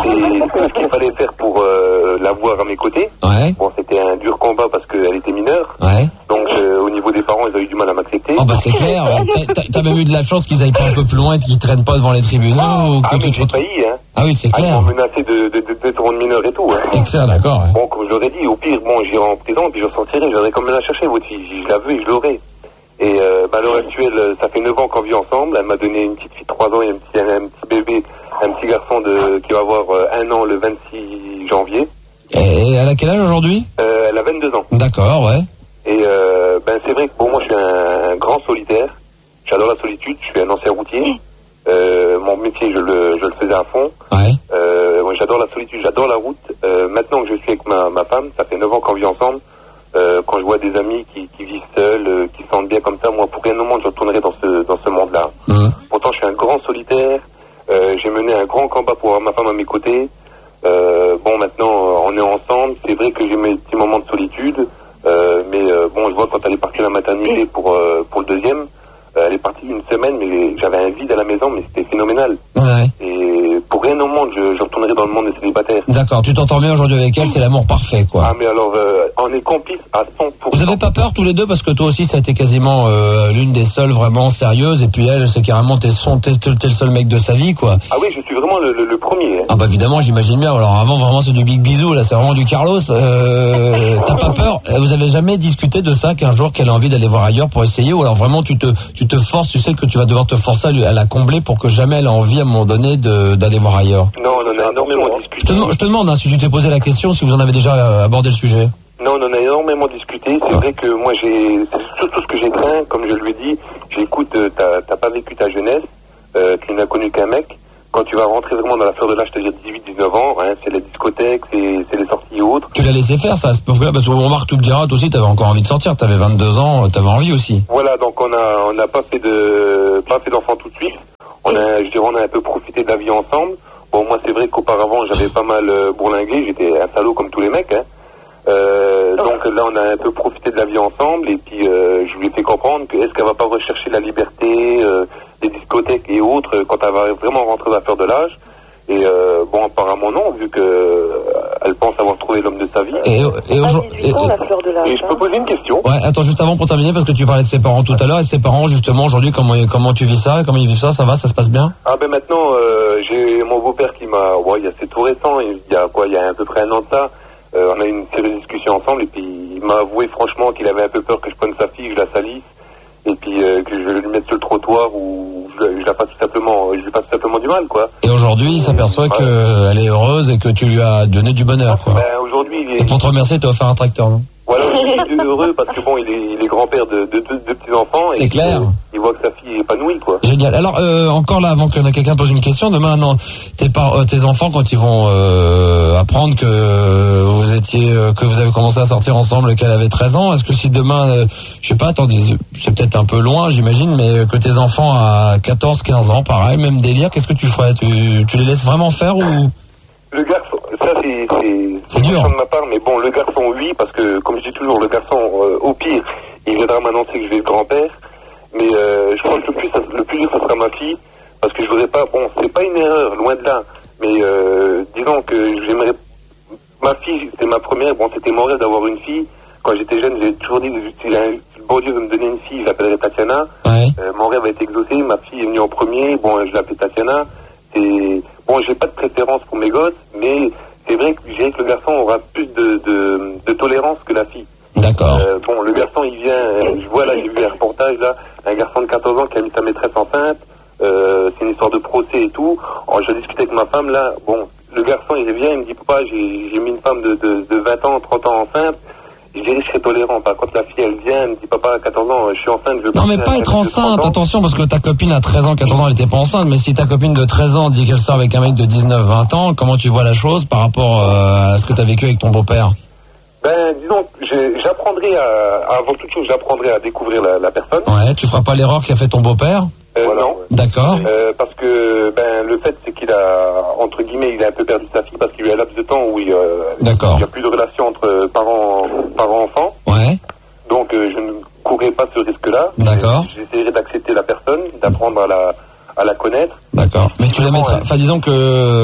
Speaker 7: ce qu'il fallait faire pour euh, la voir à mes côtés,
Speaker 1: Ouais,
Speaker 7: bon, c'était un dur combat parce qu'elle était mineure.
Speaker 1: ouais.
Speaker 7: Donc euh, au niveau des parents, ils ont eu du mal à m'accepter.
Speaker 1: Oh bah c'est clair, t'as, t'as- t'as même eu de la chance qu'ils aillent pas un peu plus loin et qu'ils traînent pas devant les tribunaux ou que
Speaker 7: Ah
Speaker 1: tu
Speaker 7: mais
Speaker 1: te
Speaker 7: j'ai
Speaker 1: retrouves...
Speaker 7: failli, hein.
Speaker 1: Ah oui, c'est
Speaker 7: Ah, ils
Speaker 1: clair.
Speaker 7: m'ont menacé de, de, de, de détournement de mineur et tout, hein.
Speaker 1: C'est clair, d'accord. Ouais.
Speaker 7: Bon, comme je leur ai dit, au pire, bon, j'irai en prison, puis je ressortirai, j'aurais quand même la chercher, votre fille. Je la veux et je l'aurai. Et euh, bah, à l'heure actuelle, ça fait neuf ans qu'on vit ensemble. Elle m'a donné une petite fille de trois ans et un petit, un, un petit bébé, un petit garçon de qui va avoir euh, un an le vingt-six janvier.
Speaker 1: Et elle a quel âge aujourd'hui?
Speaker 7: Euh, elle a vingt-deux ans.
Speaker 1: D'accord, ouais.
Speaker 7: Et euh, ben c'est vrai que pour moi, je suis un, un grand solitaire. J'adore la solitude, je suis un ancien routier. Euh, mon métier, je le, je le faisais à fond.
Speaker 1: Ouais.
Speaker 7: Euh, moi, j'adore la solitude, j'adore la route. Euh, maintenant que je suis avec ma, ma femme, ça fait neuf ans qu'on vit ensemble. Euh, quand je vois des amis qui, qui vivent seuls, euh, qui se sentent bien comme ça, moi, pour rien au monde, je retournerai dans ce, dans ce monde-là.
Speaker 1: Mmh.
Speaker 7: Pourtant, je suis un grand solitaire. Euh, j'ai mené un grand combat pour avoir ma femme à mes côtés. Euh, bon, maintenant, euh, on est ensemble. C'est vrai que j'ai mes petits moments de solitude. Euh, mais euh, bon, je vois quand elle est partie à la maternité pour, euh, pour le deuxième, Elle est partie une semaine, mais j'avais un vide à la maison, mais c'était phénoménal.
Speaker 1: Ouais.
Speaker 7: Et pour rien au monde, je, je retournerai dans le monde des célibataires.
Speaker 1: D'accord, tu t'entends bien aujourd'hui avec elle, c'est l'amour parfait, quoi.
Speaker 7: Ah, mais alors, euh, on est complices à cent pour cent.
Speaker 1: Vous avez pas peur tous les deux, parce que toi aussi, ça a été quasiment euh, l'une des seules vraiment sérieuses, et puis elle, c'est carrément t'es, son, t'es, t'es le seul mec de sa vie, quoi.
Speaker 7: Ah oui, je suis vraiment le, le, le premier. Hein.
Speaker 1: Ah bah évidemment, j'imagine bien. Alors avant, vraiment, c'est du big bisou, là, c'est vraiment du Carlos. Euh, t'as pas peur? Vous avez jamais discuté de ça, qu'un jour qu'elle a envie d'aller voir ailleurs pour essayer, ou alors vraiment tu te, tu te forces, tu sais que tu vas devoir te forcer à, lui, à la combler pour que jamais elle ait envie à un moment donné de, d'aller voir ailleurs?
Speaker 7: Non, on en a énormément discuté.
Speaker 1: Je te, demande, je te demande hein, si tu t'es posé la question, si vous en avez déjà euh, abordé le sujet.
Speaker 7: Non, on en a énormément discuté. C'est vrai que moi, j'ai, c'est surtout ce que j'ai craint, comme je lui ai dit, j'écoute, euh, t'as, t'as pas vécu ta jeunesse, euh, tu n'as connu qu'un mec. Quand tu vas rentrer vraiment dans la fleur de l'âge, c'est-à-dire dix-huit dix-neuf ans, hein, c'est les discothèques, c'est, c'est les sorties et autres.
Speaker 1: Tu l'as laissé faire ça, c'est pas vrai, parce qu'on remarque tout le dira, toi aussi t'avais encore envie de sortir, t'avais vingt-deux ans, t'avais envie aussi.
Speaker 7: Voilà, donc on a, on n'a pas fait de, pas fait d'enfants tout de suite. On a, je dirais, on a un peu profité de la vie ensemble. Bon, moi c'est vrai qu'auparavant j'avais pas mal euh, bourlingué, j'étais un salaud comme tous les mecs, hein. Euh, donc là on a un peu profité de la vie ensemble et puis euh, je lui ai fait comprendre que est-ce qu'elle va pas rechercher la liberté, euh, les discothèques et autres euh, quand elle va vraiment rentrer dans la fleur de l'âge. Et euh, bon, apparemment non, vu que euh, elle pense avoir trouvé l'homme de sa vie.
Speaker 1: Et, et, aujourd'hui,
Speaker 6: et, et,
Speaker 7: et je peux poser une question?
Speaker 1: Ouais, attends juste avant pour terminer, parce que tu parlais de ses parents tout à l'heure, et ses parents justement aujourd'hui, comment comment tu vis ça, comment ils vivent ça, ça va, ça se passe bien?
Speaker 7: Ah ben maintenant, euh, j'ai mon beau-père qui m'a, ouais, il y a c'est tout récent, il y a quoi, il y a à peu près un an de ça. Euh, on a eu une série de discussions ensemble et puis il m'a avoué franchement qu'il avait un peu peur que je prenne sa fille, que je la salisse et puis euh, que je vais lui mettre sur le trottoir ou je, je la fasse tout simplement, je lui fasse tout simplement du mal, quoi.
Speaker 1: Et aujourd'hui, il s'aperçoit ouais. qu'elle est heureuse et que tu lui as donné du bonheur, quoi.
Speaker 7: Ben, aujourd'hui, il est...
Speaker 1: Et pour te remercier, tu as offert un tracteur, non?
Speaker 7: Voilà, il est heureux parce que bon, il est, il est grand-père de deux de, de, de petits-enfants.
Speaker 1: C'est
Speaker 7: et
Speaker 1: clair.
Speaker 7: Il, il voit que sa fille est épanouie, quoi.
Speaker 1: Génial. Alors, euh, encore là, avant que quelqu'un pose une question, demain, non, tes, par, euh, tes enfants, quand ils vont euh, apprendre que vous étiez, euh, que vous avez commencé à sortir ensemble, qu'elle avait treize ans, est-ce que si demain, euh, je sais pas, attendez, c'est peut-être un peu loin, j'imagine, mais que tes enfants à quatorze quinze ans, pareil, même délire, qu'est-ce que tu ferais? Tu, tu les laisses vraiment faire ou...
Speaker 7: Le garçon, ça c'est c'est,
Speaker 1: c'est dur
Speaker 7: de ma part, mais bon, le garçon oui, parce que comme je dis toujours, le garçon euh, au pire, il viendra m'annoncer que je vais être grand-père, mais euh, je pense que le plus ça, le plus dur ça sera ma fille, parce que je voudrais pas, bon, c'est pas une erreur, loin de là, mais euh, disons que j'aimerais, ma fille c'est ma première, bon c'était mon rêve d'avoir une fille, quand j'étais jeune j'ai toujours dit si le bon Dieu veut me donner une fille, je l'appellerai Tatiana,
Speaker 1: ouais.
Speaker 7: euh, mon rêve a été exaucé, ma fille est venue en premier, bon je l'appelais Tatiana. C'est... Bon, j'ai pas de préférence pour mes gosses, mais c'est vrai que j'ai que le garçon aura plus de, de, de tolérance que la fille.
Speaker 1: D'accord.
Speaker 7: Euh, bon, le garçon, il vient, je vois là, j'ai vu un reportage là, un garçon de quatorze ans qui a mis sa maîtresse enceinte, euh, c'est une histoire de procès et tout. Alors, je discutais avec ma femme là, bon, le garçon, il vient, il me dit, papa, j'ai, j'ai mis une femme de, de, de vingt ans, trente ans enceinte. Je dirais que je serais tolérant. Par contre, la fille, elle vient, elle me dit, papa, à quatorze ans, je suis enceinte, je veux
Speaker 1: pas... Non, mais pas être enceinte, attention, parce que ta copine à treize ans, quatorze ans, elle était pas enceinte, mais si ta copine de treize ans dit qu'elle sort avec un mec de dix-neuf, vingt ans, comment tu vois la chose par rapport euh, à ce que tu as vécu avec ton beau-père?
Speaker 7: Ben, disons, je, j'apprendrai à, avant toute chose, j'apprendrai à découvrir la, la personne.
Speaker 1: Ouais, tu feras pas l'erreur qu'a fait ton beau-père?
Speaker 7: Euh, voilà, non.
Speaker 1: D'accord.
Speaker 7: Euh, parce que, ben, le fait, c'est qu'il a, entre guillemets, il a un peu perdu sa fille parce qu'il y a eu un laps de temps où il, euh,
Speaker 1: D'accord.
Speaker 7: il n'y a plus de relation entre parents, parents-enfants.
Speaker 1: Ouais.
Speaker 7: Donc, euh, je ne courrai pas ce risque-là.
Speaker 1: D'accord.
Speaker 7: J'essaierai d'accepter la personne, d'apprendre à la, à la connaître.
Speaker 1: D'accord. Mais tu la mettras, enfin, disons que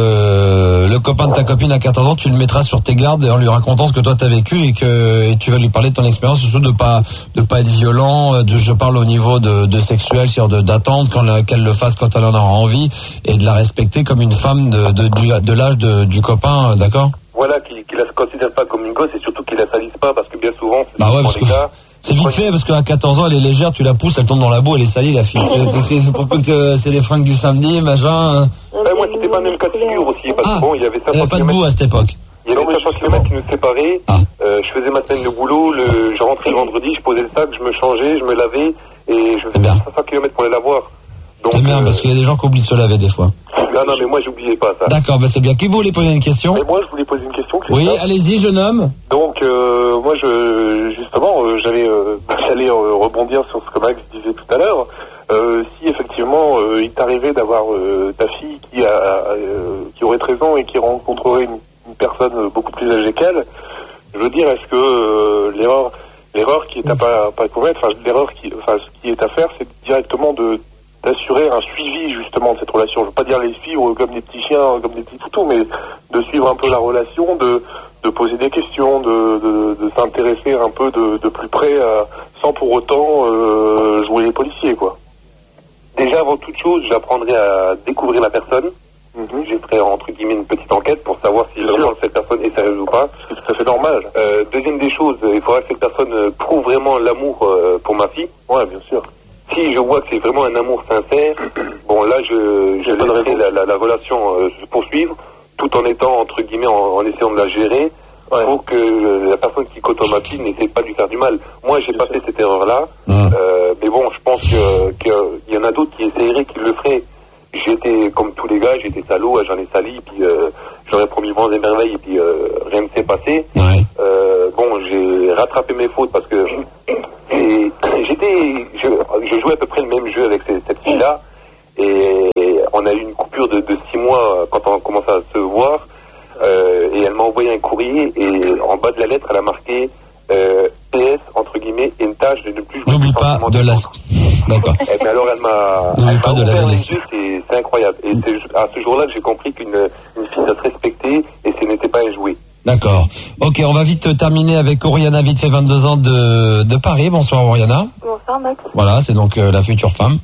Speaker 1: euh, le copain de ta copine à quatorze ans, tu le mettras sur tes gardes en lui racontant ce que toi t'as vécu et que et tu vas lui parler de ton expérience, surtout de pas de pas être violent. De, je parle au niveau de, de sexuel, c'est-à-dire de, d'attendre quand la, qu'elle le fasse quand elle en aura envie et de la respecter comme une femme de de, du, de l'âge de, du copain, d'accord?
Speaker 7: Voilà, qu'il qu'il la considère pas comme une gosse et surtout qu'il la salisse pas parce que bien souvent, c'est
Speaker 1: bah ouais, parce que
Speaker 7: cas,
Speaker 1: c'est vite fait parce qu'à quatorze ans elle est légère, tu la pousses, elle tombe dans la boue, elle est salie la fille. c'est, c'est, c'est pour peu que c'est les fringues du samedi, machin.
Speaker 7: Ouais, moi c'était pas le même cas de figure aussi parce
Speaker 1: ah,
Speaker 7: que bon, il y avait
Speaker 1: cinq cents kilomètres. Pas de boue à cette époque.
Speaker 7: Il y avait cinq cents kilomètres qui nous séparaient. Ah. Euh, je faisais ma semaine de boulot, le, je rentrais le vendredi, je posais le sac, je me changeais, je me lavais et je faisais cinq cents kilomètres pour aller la voir. Donc,
Speaker 1: c'est bien,
Speaker 7: euh...
Speaker 1: parce qu'il y a des gens qui oublient de se laver des fois.
Speaker 7: Non, non, mais moi j'oubliais pas ça.
Speaker 1: D'accord, bah c'est bien. Qui voulait poser une question?
Speaker 7: Et moi je voulais poser une question.
Speaker 1: Oui, allez-y, jeune homme.
Speaker 8: Donc, euh, moi je, justement, euh, j'allais, euh, j'allais euh, rebondir sur ce que Max disait tout à l'heure. Euh, si effectivement euh, il t'arrivait d'avoir euh, ta fille qui a, euh, qui aurait treize ans et qui rencontrerait une, une personne beaucoup plus âgée qu'elle, je veux dire, est-ce que euh, l'erreur L'erreur qui est à pas, pas commettre, enfin, l'erreur qui, enfin, ce qui est à faire, c'est directement de, d'assurer un suivi, justement, de cette relation. Je veux pas dire les suivre comme des petits chiens, comme des petits toutous, mais de suivre un peu la relation, de, de poser des questions, de, de, de s'intéresser un peu de, de plus près, à, sans pour autant, euh, jouer les policiers, quoi.
Speaker 7: Déjà, avant toute chose, j'apprendrai à découvrir la personne. Mm-hmm. Je ferai, entre guillemets, une petite enquête pour savoir si vraiment cette personne est sérieuse ou pas.
Speaker 8: C'est tout à fait normal.
Speaker 7: Euh, deuxième des choses, il faudra que cette personne prouve vraiment l'amour euh, pour ma fille.
Speaker 8: Ouais, bien sûr.
Speaker 7: Si je vois que c'est vraiment un amour sincère, bon, là, je, je laisserai la, la, la relation euh, se poursuivre, tout en étant, entre guillemets, en, en essayant de la gérer, ouais. Pour que euh, la personne qui côtoie ma fille n'essaie pas de lui faire du mal. Moi, j'ai pas fait cette erreur-là, mmh. euh, mais bon, je pense que, que y en a d'autres qui essaieraient, qui le feraient. J'étais comme tous les gars, j'étais salaud, j'en ai sali, puis euh, j'aurais promis vents et merveilles, et puis euh, rien ne s'est passé. Ouais. Euh, bon, j'ai rattrapé mes fautes parce que et, j'étais, je, je jouais à peu près le même jeu avec cette, cette fille-là, et on a eu une coupure de, de six mois quand on commençait à se voir, euh, et elle m'a envoyé un courrier, et en bas de la lettre, elle a marqué euh, P S, entre guillemets, et une tâche de ne plus jouer.
Speaker 1: N'oublie pas de la... D'accord.
Speaker 7: Et mais alors elle m'a,
Speaker 1: elle m'a
Speaker 7: ouvert les yeux, c'est, c'est incroyable. Et c'est à ce jour-là que j'ai compris qu'une une fille doit se respecter et ce n'était pas à jouer.
Speaker 1: D'accord. Ok, on va vite terminer avec Oriana, vite fait vingt-deux ans de, de Paris. Bonsoir Oriana.
Speaker 3: Bonsoir Max.
Speaker 1: Voilà, c'est donc euh, la future femme.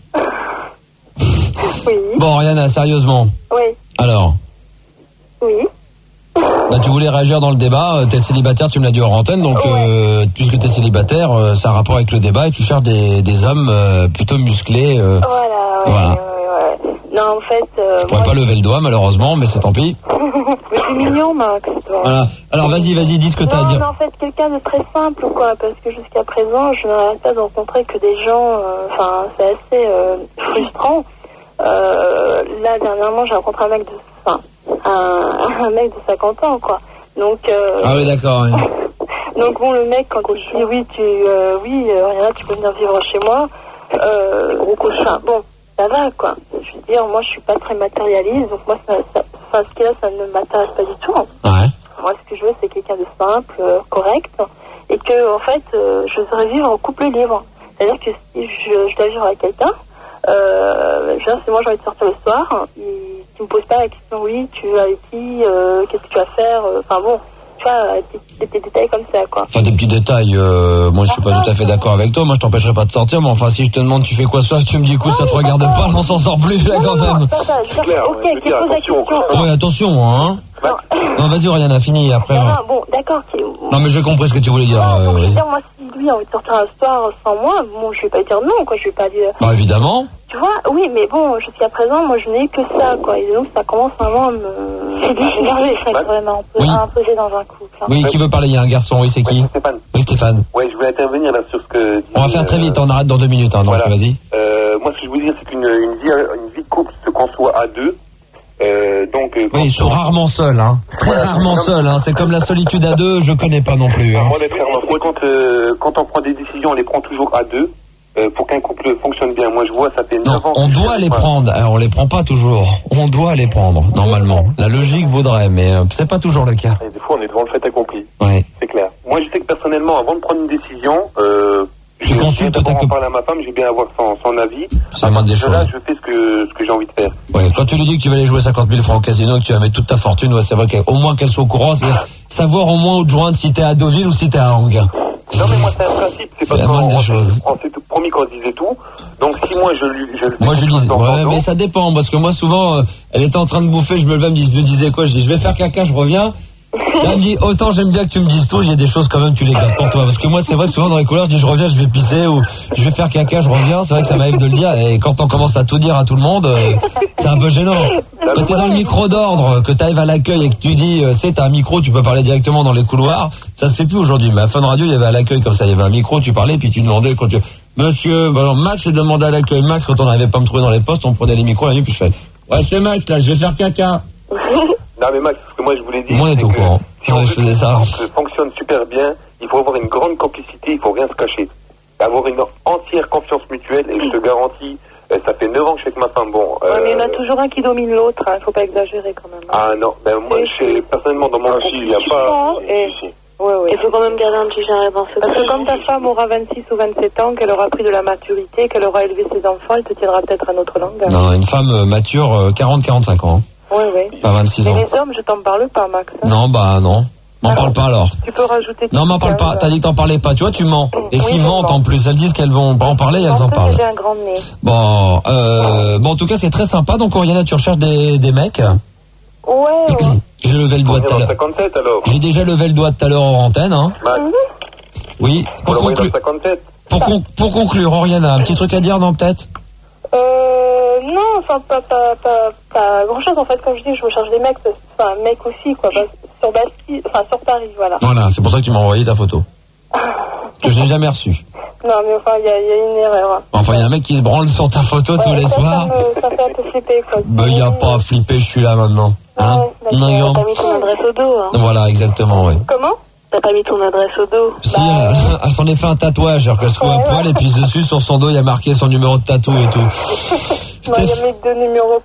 Speaker 3: Oui.
Speaker 1: Bon Oriana, sérieusement.
Speaker 3: Oui.
Speaker 1: Alors.
Speaker 3: Oui.
Speaker 1: Bah, tu voulais réagir dans le débat, t'es célibataire, tu me l'as dit hors antenne, donc ouais. euh, puisque t'es célibataire, euh, ça a rapport avec le débat et tu cherches des, des hommes euh, plutôt musclés. Euh,
Speaker 3: voilà, ouais,
Speaker 1: voilà.
Speaker 3: Ouais, ouais. Non, en fait... Euh,
Speaker 1: je pourrais pas je... lever le doigt malheureusement, mais c'est tant pis.
Speaker 3: Mais c'est mignon, Max. Toi.
Speaker 1: Voilà. Alors vas-y, vas-y, dis ce que
Speaker 3: non,
Speaker 1: t'as à dire.
Speaker 3: Non, en fait, quelqu'un de très simple, quoi, parce que jusqu'à présent, je n'arrête pas de rencontrer que des gens, enfin, euh, c'est assez euh, frustrant. Euh, là, dernièrement, j'ai rencontré un mec de... Enfin, un, un mec de cinquante ans, quoi. Donc, euh,
Speaker 1: ah oui, d'accord. Oui.
Speaker 3: Donc bon, le mec, quand il dit oui, tu, euh, oui, euh, Oriana, tu peux venir vivre chez moi, euh, enfin, bon, ça va, quoi. Je veux dire, moi, je suis pas très matérialiste, donc moi, ça, ça, enfin, ce qui est là, ça ne m'intéresse pas du tout.
Speaker 1: Ouais.
Speaker 3: Moi, ce que je veux, c'est quelqu'un de simple, euh, correct, et que, en fait, euh, je voudrais vivre en couple libre. C'est-à-dire que si je, je dois vivre avec quelqu'un, euh, je veux dire, si moi j'ai envie de sortir le soir, il, tu me poses pas la question, oui, tu es avec qui, euh, qu'est-ce que tu vas faire, enfin euh, bon, tu vois, des, des détails comme ça, quoi.
Speaker 1: Enfin, des petits détails, euh, moi je suis pas tout à fait d'accord avec toi, moi je t'empêcherai pas de sortir, mais enfin si je te demande tu fais quoi ce soir, tu me dis écoute, ça te regarde pas, on s'en sort plus là quand même.
Speaker 3: C'est clair, ok, qui pose la question.
Speaker 1: Oui, attention, hein. Non, non vas-y Oriana, fini après.
Speaker 3: Non, non, bon, d'accord.
Speaker 1: Non, mais j'ai compris ce que tu voulais dire.
Speaker 3: Non,
Speaker 1: euh,
Speaker 3: donc,
Speaker 1: oui.
Speaker 3: je veux dire, moi, si lui a envie de sortir un soir sans moi, bon, je vais pas dire non, quoi, je vais pas dire...
Speaker 1: Bah, évidemment.
Speaker 3: Tu vois, oui, mais bon, jusqu'à présent, moi, je n'ai que ça, quoi, et donc, ça commence vraiment à me... C'est difficile, je serais vraiment
Speaker 7: oui.
Speaker 3: imposé dans un couple. Hein.
Speaker 1: Oui, qui veut parler? Il y a un garçon, oui, c'est qui?
Speaker 7: Oui, Stéphane.
Speaker 1: Oui, Stéphane.
Speaker 7: Oui, je voulais intervenir là sur ce que...
Speaker 1: On va faire très vite, on arrête dans deux minutes, hein, donc
Speaker 7: voilà.
Speaker 1: Vas-y.
Speaker 7: Euh, moi, ce que je veux dire, c'est qu'une une vie, une vie de couple se conçoit à deux. Euh, donc, euh,
Speaker 1: oui, ils sont rarement seuls, hein. Très rarement seuls, hein. C'est comme la solitude à deux, je connais pas non plus. Hein.
Speaker 7: Moi, d'être quand, euh, quand on prend des décisions, on les prend toujours à deux. Euh, pour qu'un couple fonctionne bien. Moi, je vois, ça fait neuf ans.
Speaker 1: On doit les prendre. Alors, on les prend pas toujours. On doit les prendre, normalement. La logique voudrait, mais euh, c'est pas toujours le cas.
Speaker 7: Et des fois, on est devant le fait accompli.
Speaker 1: Oui.
Speaker 7: C'est clair. Moi, je sais que personnellement, avant de prendre une décision, euh,
Speaker 1: je consulte ta
Speaker 7: copine. Parler à ma femme, j'ai bien avoir son, son avis.
Speaker 1: C'est la moindre des choses.
Speaker 7: Là, je fais ce que, ce que j'ai envie de faire.
Speaker 1: Ouais. Quand tu lui dis que tu vas aller jouer cinquante mille francs au casino, que tu vas mettre toute ta fortune, ouais, c'est vrai qu'au moins qu'elle soit au courant, c'est savoir au moins où te joindre si t'es à Deauville ou si t'es à Angers.
Speaker 7: Non, mais moi, c'est un principe. C'est, c'est pas
Speaker 1: la
Speaker 7: des
Speaker 1: choses.
Speaker 7: On s'est promis qu'on disait tout. Donc, si moi, je lui, je le fais.
Speaker 1: Moi, je lui dis, ouais, mais ça dépend, parce que moi, souvent, euh, elle était en train de bouffer, je me levais, elle me disait quoi? Je dis, je vais faire caca, je reviens. Là, elle me dit, autant j'aime bien que tu me dises tout, il y a des choses quand même, tu les gardes pour toi. Parce que moi, c'est vrai que souvent dans les couloirs, je dis, je reviens, je vais pisser, ou je vais faire caca, je reviens. C'est vrai que ça m'arrive de le dire. Et quand on commence à tout dire à tout le monde, euh, c'est un peu gênant. Quand t'es dans le micro d'ordre, que t'arrives à l'accueil et que tu dis, euh, c'est, t'as un micro, tu peux parler directement dans les couloirs. Ça se fait plus aujourd'hui. Mais à Fun Radio, il y avait à l'accueil comme ça, il y avait un micro, tu parlais, puis tu demandais quand tu, monsieur, alors Max, j'ai demandé à l'accueil. Max, quand on n'arrivait pas à me trouver dans les postes, on prenait les micros la nuit, puis je fais, ouais, c'est Max, là, je vais faire caca.
Speaker 7: Non, mais Max, ce que moi je voulais dire,
Speaker 1: moi,
Speaker 7: c'est
Speaker 1: est au
Speaker 7: que
Speaker 1: courant.
Speaker 7: si on
Speaker 1: ouais,
Speaker 7: veut que
Speaker 1: ça.
Speaker 7: le fonctionne super bien, il faut avoir une grande complicité, il faut rien se cacher. Avoir une entière confiance mutuelle, et je te garantis, ça fait neuf ans que je suis avec ma femme, bon...
Speaker 3: Euh... Ouais, mais il y en a toujours un qui domine l'autre, hein, faut pas exagérer quand même. Hein.
Speaker 7: Ah non, ben moi, je sais, personnellement, dans mon couple, il n'y a pas...
Speaker 3: Et... Oui, oui.
Speaker 6: Il faut quand même garder un petit jardin dans ce
Speaker 3: Parce que quand ta femme aura vingt-six ou vingt-sept ans, qu'elle aura pris de la maturité, qu'elle aura élevé ses enfants, elle te tiendra peut-être un autre langage.
Speaker 1: Non, une femme mature, euh, quarante à quarante-cinq ans.
Speaker 3: Oui, oui.
Speaker 1: Pas vingt-six ans.
Speaker 3: Et les hommes, je t'en parle pas, Max. Hein.
Speaker 1: Non, bah non. M'en parle pas alors.
Speaker 3: Tu peux rajouter...
Speaker 1: Non, m'en parle pas. T'as dit que t'en parlais pas. Tu vois, tu mens. Les
Speaker 3: oui,
Speaker 1: filles mentent en plus. Elles disent qu'elles vont pas en parler et elles en parlent.
Speaker 3: J'ai un grand nez.
Speaker 1: Bon, euh, bon, en tout cas, c'est très sympa. Donc, Oriana, tu recherches des, des mecs?
Speaker 3: Ouais, ouais.
Speaker 1: J'ai levé le doigt tout à l'heure.
Speaker 7: cinquante-sept alors.
Speaker 1: J'ai déjà levé le doigt tout à l'heure en antenne, hein.
Speaker 3: Mm-hmm.
Speaker 1: Oui. Pour, conclu... pour, con... pour conclure, Oriana, un petit truc à dire, non, peut-être?
Speaker 3: Euh, non, enfin, pas, pas, pas, pas grand chose. En fait, comme je dis, je recherche des mecs, enfin, mec aussi, quoi. Bah, sur Bastille, enfin, sur Paris, voilà.
Speaker 1: Voilà, c'est pour ça que tu m'as envoyé ta photo. Que je n'ai jamais reçue.
Speaker 3: Non, mais enfin, il y, y a une erreur.
Speaker 1: Enfin, il y a un mec qui se branle sur ta photo ouais, tous les
Speaker 3: ça,
Speaker 1: soirs.
Speaker 3: Ça, me, ça fait un peu flipper, quoi.
Speaker 1: Ben, il n'y a pas à flipper, je suis là maintenant. Hein?
Speaker 3: Ouais,
Speaker 1: non,
Speaker 6: t'as mis ton adresse au dos, hein.
Speaker 1: Voilà, exactement, oui.
Speaker 3: Comment?
Speaker 6: T'as pas mis ton adresse au dos?
Speaker 1: Si, bah, elle, elle s'en est fait un tatouage, alors qu'elle se fout à poil, et puis dessus, sur son dos, il y a marqué son numéro de tatou et tout.
Speaker 3: Moi, il y a mes deux numéros